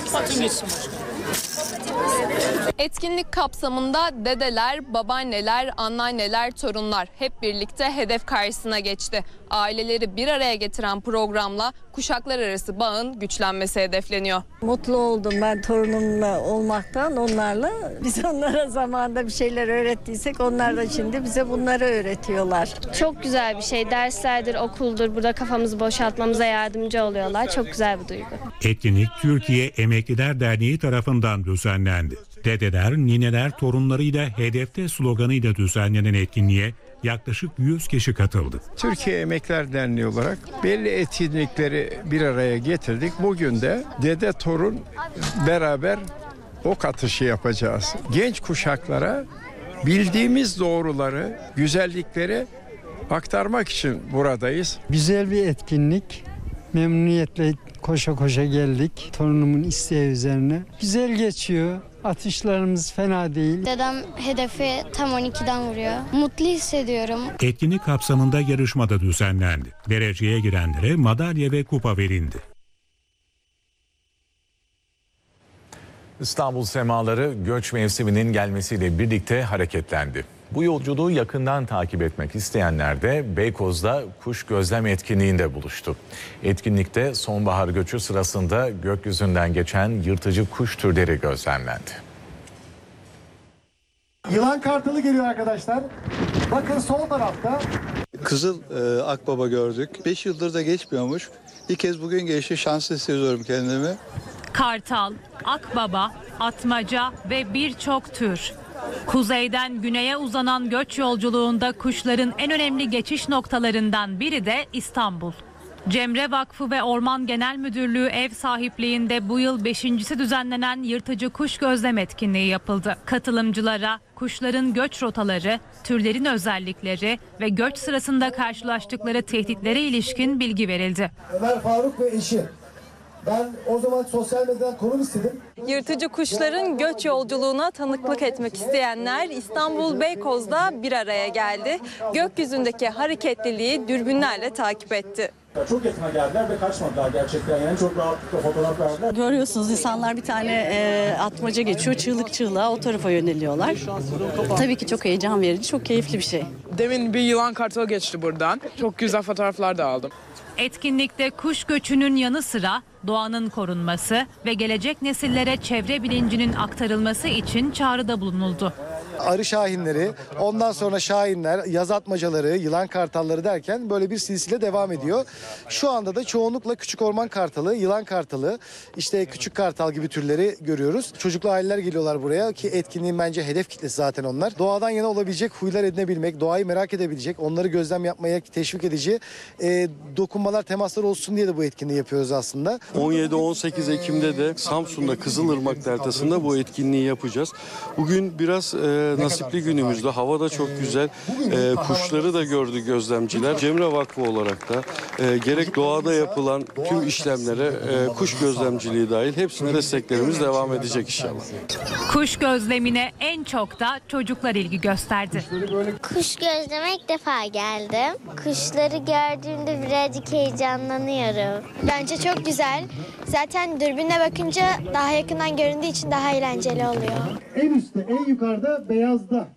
Speaker 10: Etkinlik kapsamında dedeler, babaanneler, anneanneler, torunlar hep birlikte hedef karşısına geçti. Aileleri bir araya getiren programla kuşaklar arası bağın güçlenmesi hedefleniyor.
Speaker 12: Mutlu oldum ben torunumla olmaktan, onlarla. Biz onlara zamanında bir şeyler öğrettiysek onlar da şimdi bize bunları öğretiyorlar.
Speaker 13: Çok güzel bir şey. Derslerdir, okuldur. Burada kafamızı boşaltmamıza yardımcı oluyorlar. Çok güzel bir duygu.
Speaker 5: Etkinlik Türkiye Emekliler Derneği tarafından düzenlendi. Dedeler, nineler torunlarıyla hedefte sloganıyla düzenlenen etkinliğe yaklaşık 100 kişi katıldı.
Speaker 15: Türkiye Emekliler Derneği olarak belli etkinlikleri bir araya getirdik. Bugün de dede torun beraber ok atışı yapacağız. Genç kuşaklara bildiğimiz doğruları, güzellikleri aktarmak için buradayız.
Speaker 17: Güzel bir etkinlik. Memnuniyetle koşa koşa geldik torunumun isteği üzerine. Güzel geçiyor. Atışlarımız fena değil.
Speaker 13: Dedem hedefi tam 12'den vuruyor. Mutlu hissediyorum.
Speaker 5: Etkinlik kapsamında yarışma da düzenlendi. Dereceye girenlere madalya ve kupa verildi.
Speaker 1: İstanbul semaları göç mevsiminin gelmesiyle birlikte hareketlendi. Bu yolculuğu yakından takip etmek isteyenler de Beykoz'da kuş gözlem etkinliğinde buluştu. Etkinlikte sonbahar göçü sırasında gökyüzünden geçen yırtıcı kuş türleri gözlemlendi.
Speaker 28: Yılan kartalı geliyor arkadaşlar. Bakın sol tarafta.
Speaker 29: Kızıl akbaba gördük. 5 yıldır da geçmiyormuş. İlk kez bugün geçti. Şanslı hissediyorum kendimi.
Speaker 30: Kartal, akbaba, atmaca ve birçok tür. Kuzeyden güneye uzanan göç yolculuğunda kuşların en önemli geçiş noktalarından biri de İstanbul. Cemre Vakfı ve Orman Genel Müdürlüğü ev sahipliğinde bu yıl 5.'si düzenlenen yırtıcı kuş gözlem etkinliği yapıldı. Katılımcılara kuşların göç rotaları, türlerin özellikleri ve göç sırasında karşılaştıkları tehditlere ilişkin bilgi verildi.
Speaker 28: Ömer Faruk ve eşi. Ben o zaman sosyal medyadan konum istedim.
Speaker 10: Yırtıcı kuşların göç yolculuğuna tanıklık etmek isteyenler İstanbul Beykoz'da bir araya geldi. Gökyüzündeki hareketliliği dürbünlerle takip etti.
Speaker 28: Çok yakına geldiler ve kaçmadılar gerçekten. Yani çok rahatlıkla fotoğraf verdiler.
Speaker 31: Görüyorsunuz insanlar bir tane atmaca geçiyor. Çığlık çığlığa o tarafa yöneliyorlar. Tabii ki çok heyecan verici, çok keyifli bir şey.
Speaker 32: Demin bir yılan kartal geçti buradan. Çok güzel fotoğraflar da aldım.
Speaker 30: Etkinlikte kuş göçünün yanı sıra doğanın korunması ve gelecek nesillere çevre bilincinin aktarılması için çağrıda bulunuldu.
Speaker 28: Arı şahinleri, ondan sonra şahinler, yaz atmacaları, yılan kartalları derken böyle bir silsile devam ediyor. Şu anda da çoğunlukla küçük orman kartalı, yılan kartalı, işte küçük kartal gibi türleri görüyoruz. Çocuklu aileler geliyorlar buraya ki etkinliğin bence hedef kitlesi zaten onlar. Doğadan yana olabilecek huylar edinebilmek, doğayı merak edebilecek, onları gözlem yapmaya teşvik edici dokunmalar, temaslar olsun diye de bu etkinliği yapıyoruz aslında.
Speaker 33: 17-18 Ekim'de de Samsun'da Kızılırmak Deltası'nda bu etkinliği yapacağız. Bugün biraz nasipli günümüzde, hava da çok güzel, kuşları da gördü gözlemciler. Cemre Vakfı olarak da gerek doğada yapılan tüm işlemlere kuş gözlemciliği dahil hepsine desteklerimiz devam edecek inşallah.
Speaker 30: Kuş gözlemine en çok da çocuklar ilgi gösterdi.
Speaker 13: Kuş gözleme ilk defa geldim. Kuşları gördüğümde birazcık heyecanlanıyorum. Bence çok güzel. Zaten dürbünle bakınca daha yakından göründüğü için daha eğlenceli oluyor.
Speaker 28: En üstte, en yukarıda beyazda.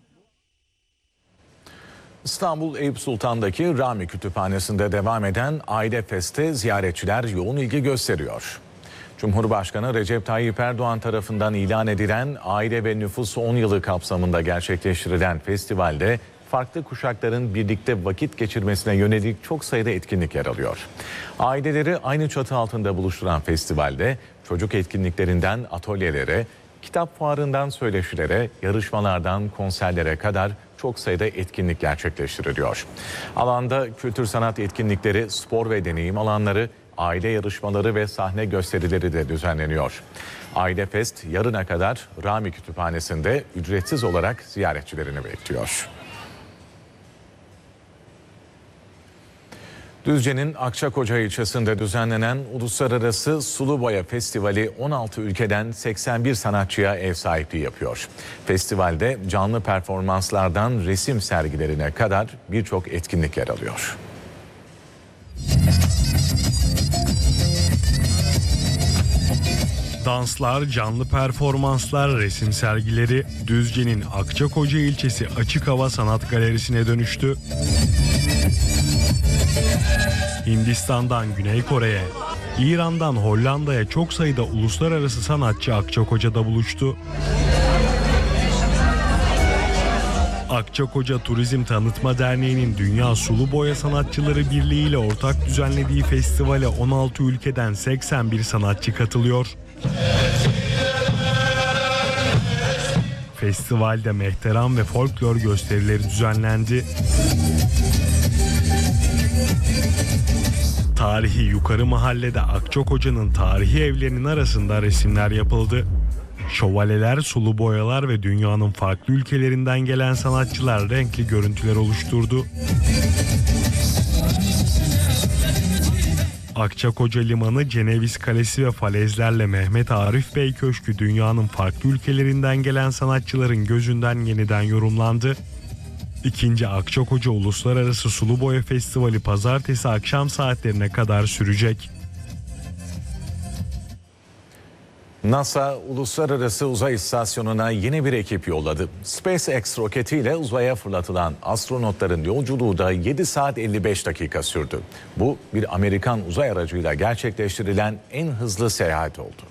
Speaker 1: İstanbul Eyüp Sultan'daki Rami Kütüphanesi'nde devam eden Aile Fest'e ziyaretçiler yoğun ilgi gösteriyor. Cumhurbaşkanı Recep Tayyip Erdoğan tarafından ilan edilen Aile ve Nüfus 10 yılı kapsamında gerçekleştirilen festivalde farklı kuşakların birlikte vakit geçirmesine yönelik çok sayıda etkinlik yer alıyor. Aileleri aynı çatı altında buluşturan festivalde çocuk etkinliklerinden atölyelere, kitap fuarından söyleşilere, yarışmalardan konserlere kadar çok sayıda etkinlik gerçekleştiriliyor. Alanda kültür sanat etkinlikleri, spor ve deneyim alanları, aile yarışmaları ve sahne gösterileri de düzenleniyor. Aile Fest yarına kadar Rami Kütüphanesi'nde ücretsiz olarak ziyaretçilerini bekliyor. Düzce'nin Akçakoca ilçesinde düzenlenen Uluslararası Sulu Boya Festivali 16 ülkeden 81 sanatçıya ev sahipliği yapıyor. Festivalde canlı performanslardan resim sergilerine kadar birçok etkinlik yer alıyor.
Speaker 2: Danslar, canlı performanslar, resim sergileri Düzce'nin Akçakoca ilçesi Açık Hava Sanat Galerisi'ne dönüştü. Hindistan'dan Güney Kore'ye, İran'dan Hollanda'ya çok sayıda uluslararası sanatçı Akçakoca'da buluştu. Akçakoca Turizm Tanıtma Derneği'nin Dünya Sulu Boya Sanatçıları Birliği ile ortak düzenlediği festivale 16 ülkeden 81 sanatçı katılıyor. Festivalde mehteran ve folklor gösterileri düzenlendi. Tarihi Yukarı Mahalle'de Akçakoca'nın tarihi evlerinin arasında resimler yapıldı. Şövalyeler, sulu boyalar ve dünyanın farklı ülkelerinden gelen sanatçılar renkli görüntüler oluşturdu. Akçakoca Limanı, Ceneviz Kalesi ve falezlerle Mehmet Arif Bey Köşkü dünyanın farklı ülkelerinden gelen sanatçıların gözünden yeniden yorumlandı. İkinci Akçakoca Uluslararası Sulu Boya Festivali pazartesi akşam saatlerine kadar sürecek.
Speaker 1: NASA Uluslararası Uzay İstasyonu'na yeni bir ekip yolladı. SpaceX roketiyle uzaya fırlatılan astronotların yolculuğu da 7 saat 55 dakika sürdü. Bu bir Amerikan uzay aracıyla gerçekleştirilen en hızlı seyahat oldu.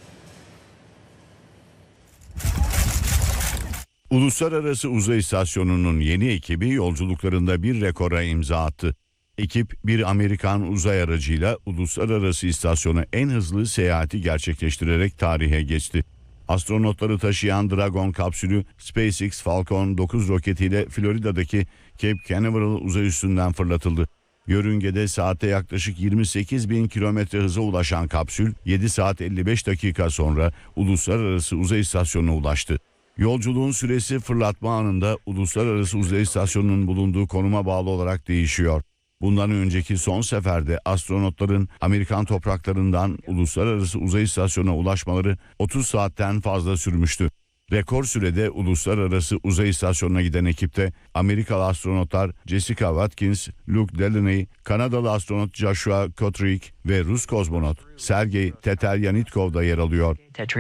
Speaker 11: Uluslararası Uzay İstasyonu'nun yeni ekibi yolculuklarında bir rekora imza attı. Ekip bir Amerikan uzay aracıyla uluslararası istasyona en hızlı seyahati gerçekleştirerek tarihe geçti. Astronotları taşıyan Dragon kapsülü SpaceX Falcon 9 roketiyle Florida'daki Cape Canaveral uzay üssünden fırlatıldı. Yörüngede saatte yaklaşık 28.000 kilometre hıza ulaşan kapsül 7 saat 55 dakika sonra Uluslararası Uzay İstasyonu'na ulaştı. Yolculuğun süresi fırlatma anında Uluslararası Uzay İstasyonu'nun bulunduğu konuma bağlı olarak değişiyor. Bundan önceki son seferde astronotların Amerikan topraklarından Uluslararası Uzay İstasyonu'na ulaşmaları 30 saatten fazla sürmüştü. Rekor sürede Uluslararası Uzay İstasyonu'na giden ekipte Amerikalı astronotlar Jessica Watkins, Luke Delaney, Kanadalı astronot Joshua Kotrick ve Rus kozmonot Sergey Teteryannitkov da yer alıyor.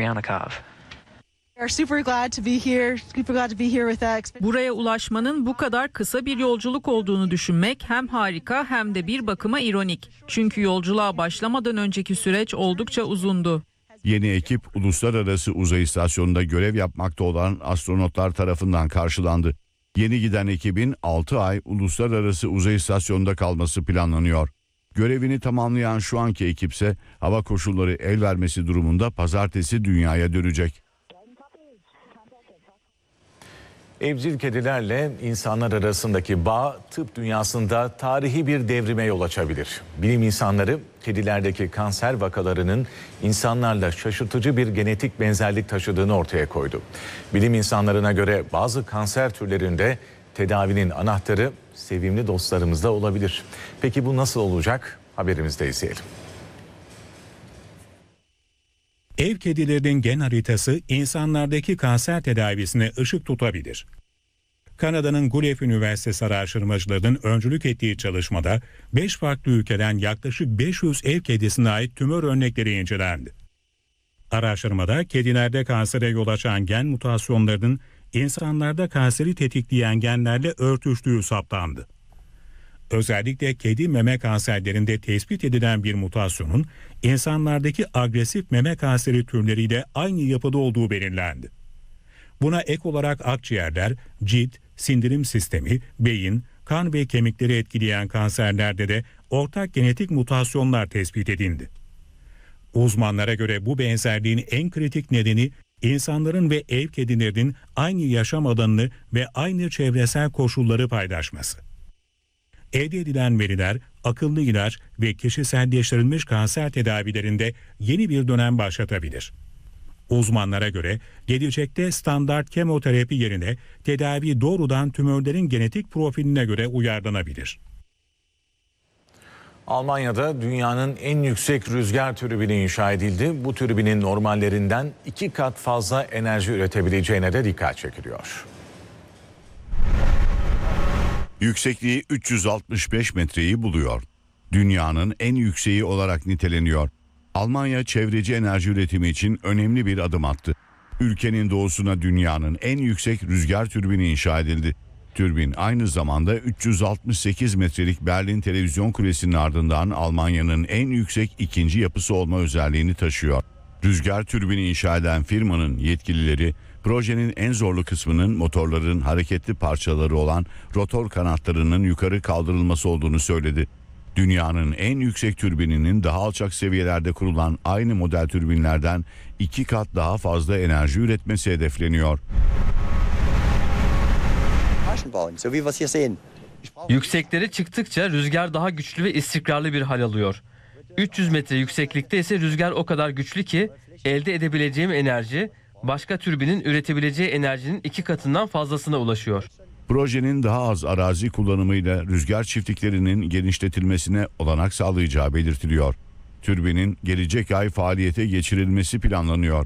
Speaker 14: Buraya ulaşmanın bu kadar kısa bir yolculuk olduğunu düşünmek hem harika hem de bir bakıma ironik. Çünkü yolculuğa başlamadan önceki süreç oldukça uzundu.
Speaker 11: Yeni ekip Uluslararası Uzay İstasyonu'nda görev yapmakta olan astronotlar tarafından karşılandı. Yeni giden ekibin 6 ay Uluslararası Uzay İstasyonu'nda kalması planlanıyor. Görevini tamamlayan şu anki ekipse hava koşulları el vermesi durumunda pazartesi dünyaya dönecek.
Speaker 1: Evcil kedilerle insanlar arasındaki bağ tıp dünyasında tarihi bir devrime yol açabilir. Bilim insanları kedilerdeki kanser vakalarının insanlarla şaşırtıcı bir genetik benzerlik taşıdığını ortaya koydu. Bilim insanlarına göre bazı kanser türlerinde tedavinin anahtarı sevimli dostlarımızda olabilir. Peki bu nasıl olacak? Haberimizde izleyelim.
Speaker 5: Ev kedilerinin gen haritası insanlardaki kanser tedavisine ışık tutabilir. Kanada'nın Guelph Üniversitesi araştırmacılarının öncülük ettiği çalışmada 5 farklı ülkeden yaklaşık 500 ev kedisine ait tümör örnekleri incelendi. Araştırmada kedilerde kansere yol açan gen mutasyonlarının insanlarda kanseri tetikleyen genlerle örtüştüğü saptandı. Özellikle kedi meme kanserlerinde tespit edilen bir mutasyonun insanlardaki agresif meme kanseri türleriyle aynı yapıda olduğu belirlendi. Buna ek olarak akciğerler, cilt, sindirim sistemi, beyin, kan ve kemikleri etkileyen kanserlerde de ortak genetik mutasyonlar tespit edildi. Uzmanlara göre bu benzerliğin en kritik nedeni insanların ve ev kedilerinin aynı yaşam alanını ve aynı çevresel koşulları paylaşması. Elde edilen veriler akıllı ilaç ve kişiselleştirilmiş kanser tedavilerinde yeni bir dönem başlatabilir. Uzmanlara göre gelecekte standart kemoterapi yerine tedavi doğrudan tümörlerin genetik profiline göre uyarlanabilir.
Speaker 1: Almanya'da dünyanın en yüksek rüzgar türbini inşa edildi. Bu türbinin normallerinden 2 kat fazla enerji üretebileceğine de dikkat çekiliyor.
Speaker 11: Yüksekliği 365 metreyi buluyor. Dünyanın en yükseği olarak niteleniyor. Almanya çevreci enerji üretimi için önemli bir adım attı. Ülkenin doğusuna dünyanın en yüksek rüzgar türbini inşa edildi. Türbin aynı zamanda 368 metrelik Berlin Televizyon Kulesi'nin ardından Almanya'nın en yüksek ikinci yapısı olma özelliğini taşıyor. Rüzgar türbini inşa eden firmanın yetkilileri, projenin en zorlu kısmının motorların hareketli parçaları olan rotor kanatlarının yukarı kaldırılması olduğunu söyledi. Dünyanın en yüksek türbininin daha alçak seviyelerde kurulan aynı model türbinlerden 2 kat daha fazla enerji üretmesi hedefleniyor.
Speaker 3: Yükseklere çıktıkça rüzgar daha güçlü ve istikrarlı bir hal alıyor. 300 metre yükseklikte ise rüzgar o kadar güçlü ki elde edebileceğim enerji başka türbinin üretebileceği enerjinin 2 katından fazlasına ulaşıyor.
Speaker 11: Projenin daha az arazi kullanımıyla rüzgar çiftliklerinin genişletilmesine olanak sağlayacağı belirtiliyor. Türbinin gelecek ay faaliyete geçirilmesi planlanıyor.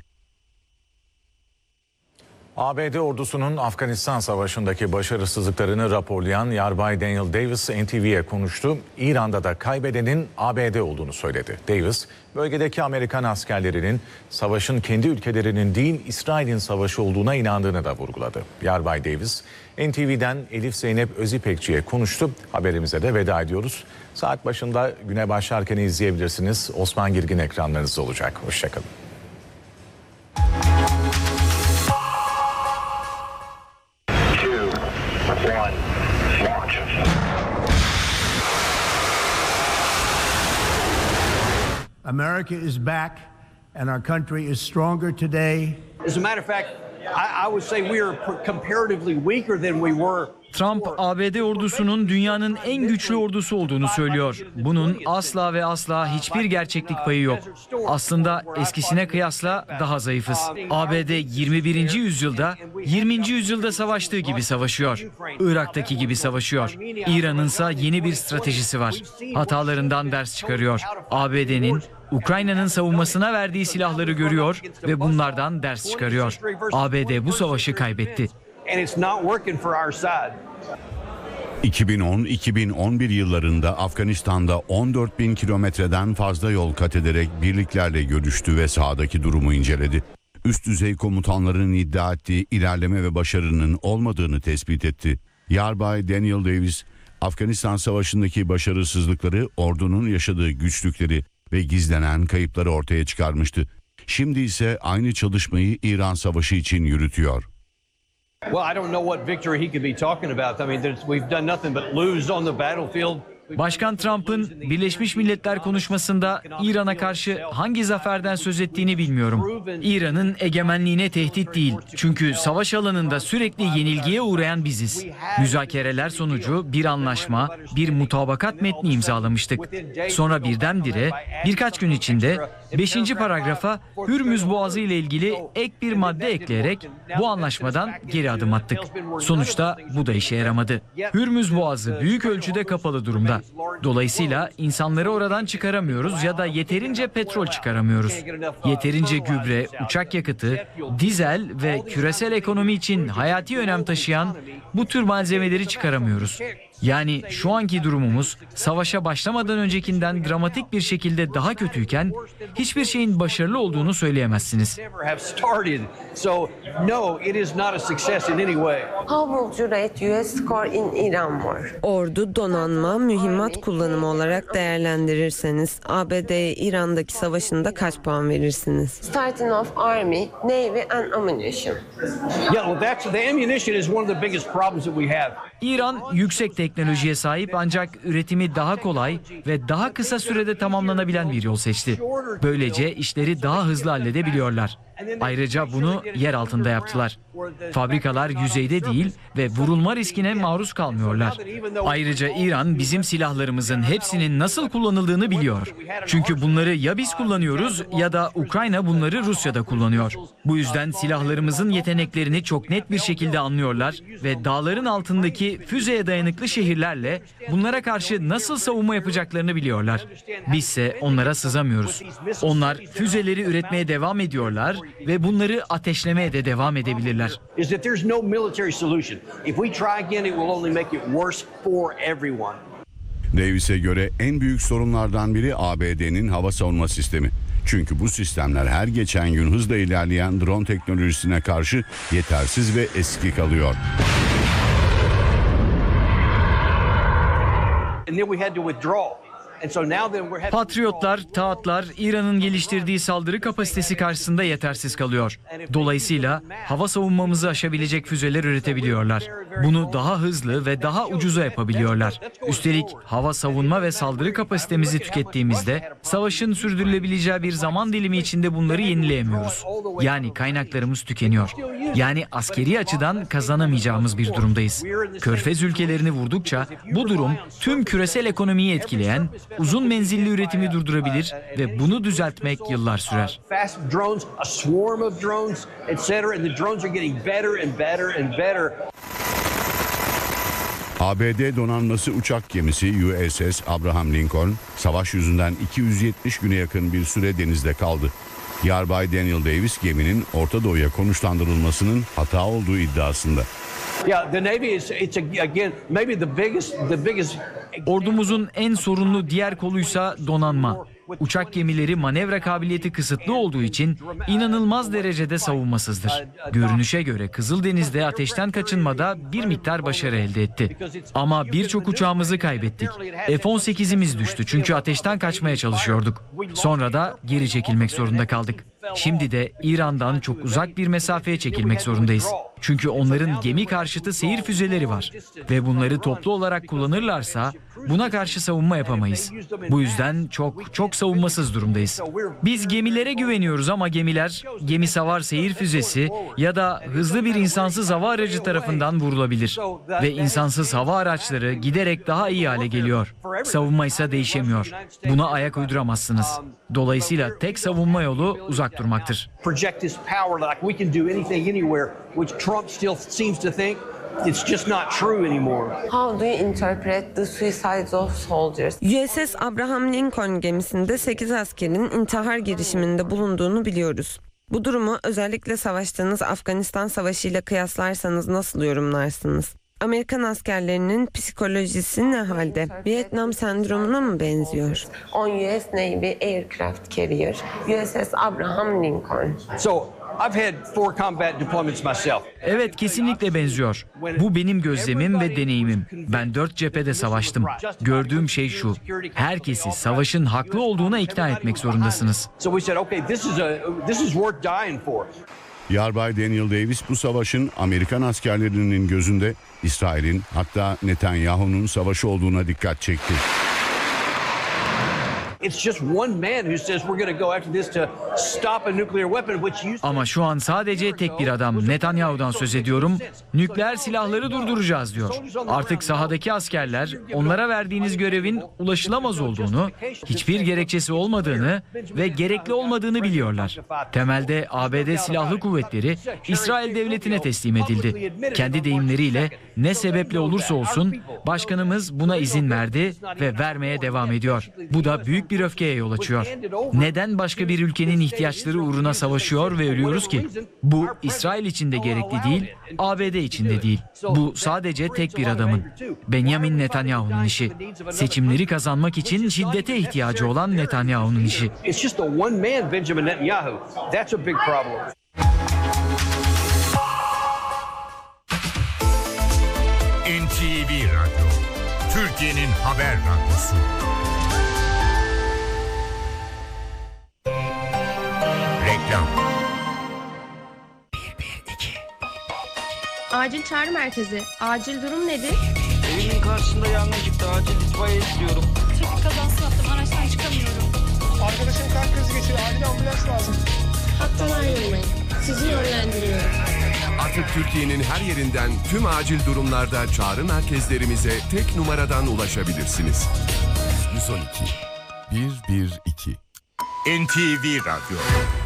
Speaker 1: ABD ordusunun Afganistan Savaşı'ndaki başarısızlıklarını raporlayan Yarbay Daniel Davis NTV'ye konuştu. İran'da da kaybedenin ABD olduğunu söyledi. Davis, bölgedeki Amerikan askerlerinin savaşın kendi ülkelerinin değil İsrail'in savaşı olduğuna inandığını da vurguladı. Yarbay Davis, NTV'den Elif Zeynep Özipekçi'ye konuştu. Haberimize de veda ediyoruz. Saat başında güne başlarken izleyebilirsiniz. Osman Girgin ekranlarınızda olacak. Hoşçakalın.
Speaker 4: America is back and our country is stronger today.
Speaker 6: As a matter of fact, I would say we are comparatively weaker than we were.
Speaker 16: Trump, ABD ordusunun dünyanın en güçlü ordusu olduğunu söylüyor. Bunun asla ve asla hiçbir gerçeklik payı yok. Aslında eskisine kıyasla daha zayıfız. ABD 21. yüzyılda, 20. yüzyılda savaştığı gibi savaşıyor. Irak'taki gibi savaşıyor. İran'ınsa yeni bir stratejisi var. Hatalarından ders çıkarıyor. ABD'nin Ukrayna'nın savunmasına verdiği silahları görüyor ve bunlardan ders çıkarıyor. ABD bu savaşı kaybetti.
Speaker 11: 2010-2011 yıllarında Afganistan'da 14.000 kilometreden fazla yol kat ederek birliklerle görüştü ve sahadaki durumu inceledi. Üst düzey komutanların iddia ettiği ilerleme ve başarının olmadığını tespit etti. Yarbay Daniel Davis, Afganistan Savaşı'ndaki başarısızlıkları, ordunun yaşadığı güçlükleri ve gizlenen kayıpları ortaya çıkarmıştı. Şimdi ise aynı çalışmayı İran Savaşı için yürütüyor.
Speaker 6: Well, I don't know what victory he could be talking about. I mean, we've done nothing but lose on the battlefield.
Speaker 16: Başkan Trump'ın Birleşmiş Milletler konuşmasında İran'a karşı hangi zaferden söz ettiğini bilmiyorum. İran'ın egemenliğine tehdit değil. Çünkü savaş alanında sürekli yenilgiye uğrayan biziz. Müzakereler sonucu bir anlaşma, bir mutabakat metni imzalamıştık. Sonra birdenbire birkaç gün içinde 5. paragrafa Hürmüz Boğazı ile ilgili ek bir madde ekleyerek bu anlaşmadan geri adım attık. Sonuçta bu da işe yaramadı. Hürmüz Boğazı büyük ölçüde kapalı durumda. Dolayısıyla insanları oradan çıkaramıyoruz ya da yeterince petrol çıkaramıyoruz. Yeterince gübre, uçak yakıtı, dizel ve küresel ekonomi için hayati önem taşıyan bu tür malzemeleri çıkaramıyoruz. Yani şu anki durumumuz savaşa başlamadan öncekinden dramatik bir şekilde daha kötüyken hiçbir şeyin başarılı olduğunu söyleyemezsiniz.
Speaker 7: Ordu, donanma, mühimmat kullanımı olarak değerlendirirseniz ABD'ye İran'daki savaşında kaç puan verirsiniz?
Speaker 8: Starting off Army, Navy and ammunition.
Speaker 16: İran yüksek teknolojiye sahip ancak üretimi daha kolay ve daha kısa sürede tamamlanabilen bir yol seçti. Böylece işleri daha hızlı halledebiliyorlar. Ayrıca bunu yer altında yaptılar. Fabrikalar yüzeyde değil ve vurulma riskine maruz kalmıyorlar. Ayrıca İran bizim silahlarımızın hepsinin nasıl kullanıldığını biliyor. Çünkü bunları ya biz kullanıyoruz ya da Ukrayna bunları Rusya'da kullanıyor. Bu yüzden silahlarımızın yeteneklerini çok net bir şekilde anlıyorlar ve dağların altındaki füzeye dayanıklı şehirlerle bunlara karşı nasıl savunma yapacaklarını biliyorlar. Bizse onlara sızamıyoruz. Onlar füzeleri üretmeye devam ediyorlar ve bunları ateşlemeye de devam edebilirler.
Speaker 11: Davis'e göre en büyük sorunlardan biri ABD'nin hava savunma sistemi. Çünkü bu sistemler her geçen gün hızla ilerleyen drone teknolojisine karşı yetersiz ve eski kalıyor.
Speaker 16: Patriotlar, Taatlar İran'ın geliştirdiği saldırı kapasitesi karşısında yetersiz kalıyor. Dolayısıyla hava savunmamızı aşabilecek füzeler üretebiliyorlar. Bunu daha hızlı ve daha ucuza yapabiliyorlar. Üstelik hava savunma ve saldırı kapasitemizi tükettiğimizde savaşın sürdürülebileceği bir zaman dilimi içinde bunları yenileyemiyoruz. Yani kaynaklarımız tükeniyor. Yani askeri açıdan kazanamayacağımız bir durumdayız. Körfez ülkelerini vurdukça bu durum tüm küresel ekonomiyi etkileyen, uzun menzilli üretimi durdurabilir ve bunu düzeltmek yıllar sürer.
Speaker 11: ABD donanması uçak gemisi USS Abraham Lincoln, savaş yüzünden 270 güne yakın bir süre denizde kaldı. Yarbay Daniel Davis geminin Orta Doğu'ya konuşlandırılmasının hata olduğu iddiasında.
Speaker 16: Ordumuzun en sorunlu diğer koluysa donanma. Uçak gemileri manevra kabiliyeti kısıtlı olduğu için inanılmaz derecede savunmasızdır. Görünüşe göre Kızıldeniz'de ateşten kaçınmada bir miktar başarı elde etti. Ama birçok uçağımızı kaybettik. F-18'imiz düştü çünkü ateşten kaçmaya çalışıyorduk. Sonra da geri çekilmek zorunda kaldık. Şimdi de İran'dan çok uzak bir mesafeye çekilmek zorundayız. Çünkü onların gemi karşıtı seyir füzeleri var. Ve bunları toplu olarak kullanırlarsa buna karşı savunma yapamayız. Bu yüzden çok savunmasız durumdayız. Biz gemilere güveniyoruz ama gemiler, gemi savar seyir füzesi ya da hızlı bir insansız hava aracı tarafından vurulabilir. Ve insansız hava araçları giderek daha iyi hale geliyor. Savunma ise değişemiyor. Buna ayak uyduramazsınız. Dolayısıyla tek savunma yolu uzak durmaktır.
Speaker 8: It's just not true anymore. How do you interpret the suicides of soldiers?
Speaker 7: USS Abraham Lincoln gemisinde 8 askerin intihar girişiminde bulunduğunu biliyoruz. Bu durumu özellikle savaştığınız Afganistan Savaşı ile kıyaslarsanız nasıl yorumlarsınız? Amerikan askerlerinin psikolojisi ne halde? Vietnam sendromuna mı benziyor?
Speaker 8: On US Navy aircraft carrier, USS Abraham Lincoln. I've had 4 combat deployments myself.
Speaker 16: Evet, kesinlikle benziyor. Bu benim gözlemim ve deneyimim. Ben 4 cephede savaştım. Gördüğüm şey şu: herkesi savaşın haklı olduğuna ikna etmek zorundasınız.
Speaker 11: Yarbay Daniel Davis bu savaşın Amerikan askerlerinin gözünde İsrail'in, hatta Netanyahu'nun savaşı olduğuna dikkat çekti.
Speaker 16: Ama şu an sadece tek bir adam, Netanyahu'dan söz ediyorum, nükleer silahları durduracağız diyor. Artık sahadaki askerler onlara verdiğiniz görevin ulaşılamaz olduğunu, hiçbir gerekçesi olmadığını ve gerekli olmadığını biliyorlar. Temelde ABD Silahlı Kuvvetleri İsrail Devleti'ne teslim edildi. Kendi deyimleriyle ne sebeple olursa olsun başkanımız buna izin verdi ve vermeye devam ediyor. Bu da büyük bir öfkeye yol açıyor. Neden başka bir ülkenin ihtiyaçları uğruna savaşıyor ve ölüyoruz ki? Bu İsrail için de gerekli değil, ABD için de değil. Bu sadece tek bir adamın, Benjamin Netanyahu'nun işi. Seçimleri kazanmak için şiddete ihtiyacı olan Netanyahu'nun işi.
Speaker 9: NTV Radyo, Türkiye'nin haber radyosu. Reklam.
Speaker 12: Acil çağrı merkezi. Acil durum nedir?
Speaker 15: Evimin karşısında yangın çıktı. Acil itfaiye istiyorum.
Speaker 12: Trafik kazası yaptım. Araçtan çıkamıyorum.
Speaker 15: Arkadaşım kalp krizi geçiriyor. Acil ambulans lazım.
Speaker 12: Hattan ayrılmayın. Sizi yönlendiriyorum.
Speaker 18: Artık Türkiye'nin her yerinden tüm acil durumlarda çağrı merkezlerimize tek numaradan ulaşabilirsiniz. 112 112
Speaker 9: NTV Radyo.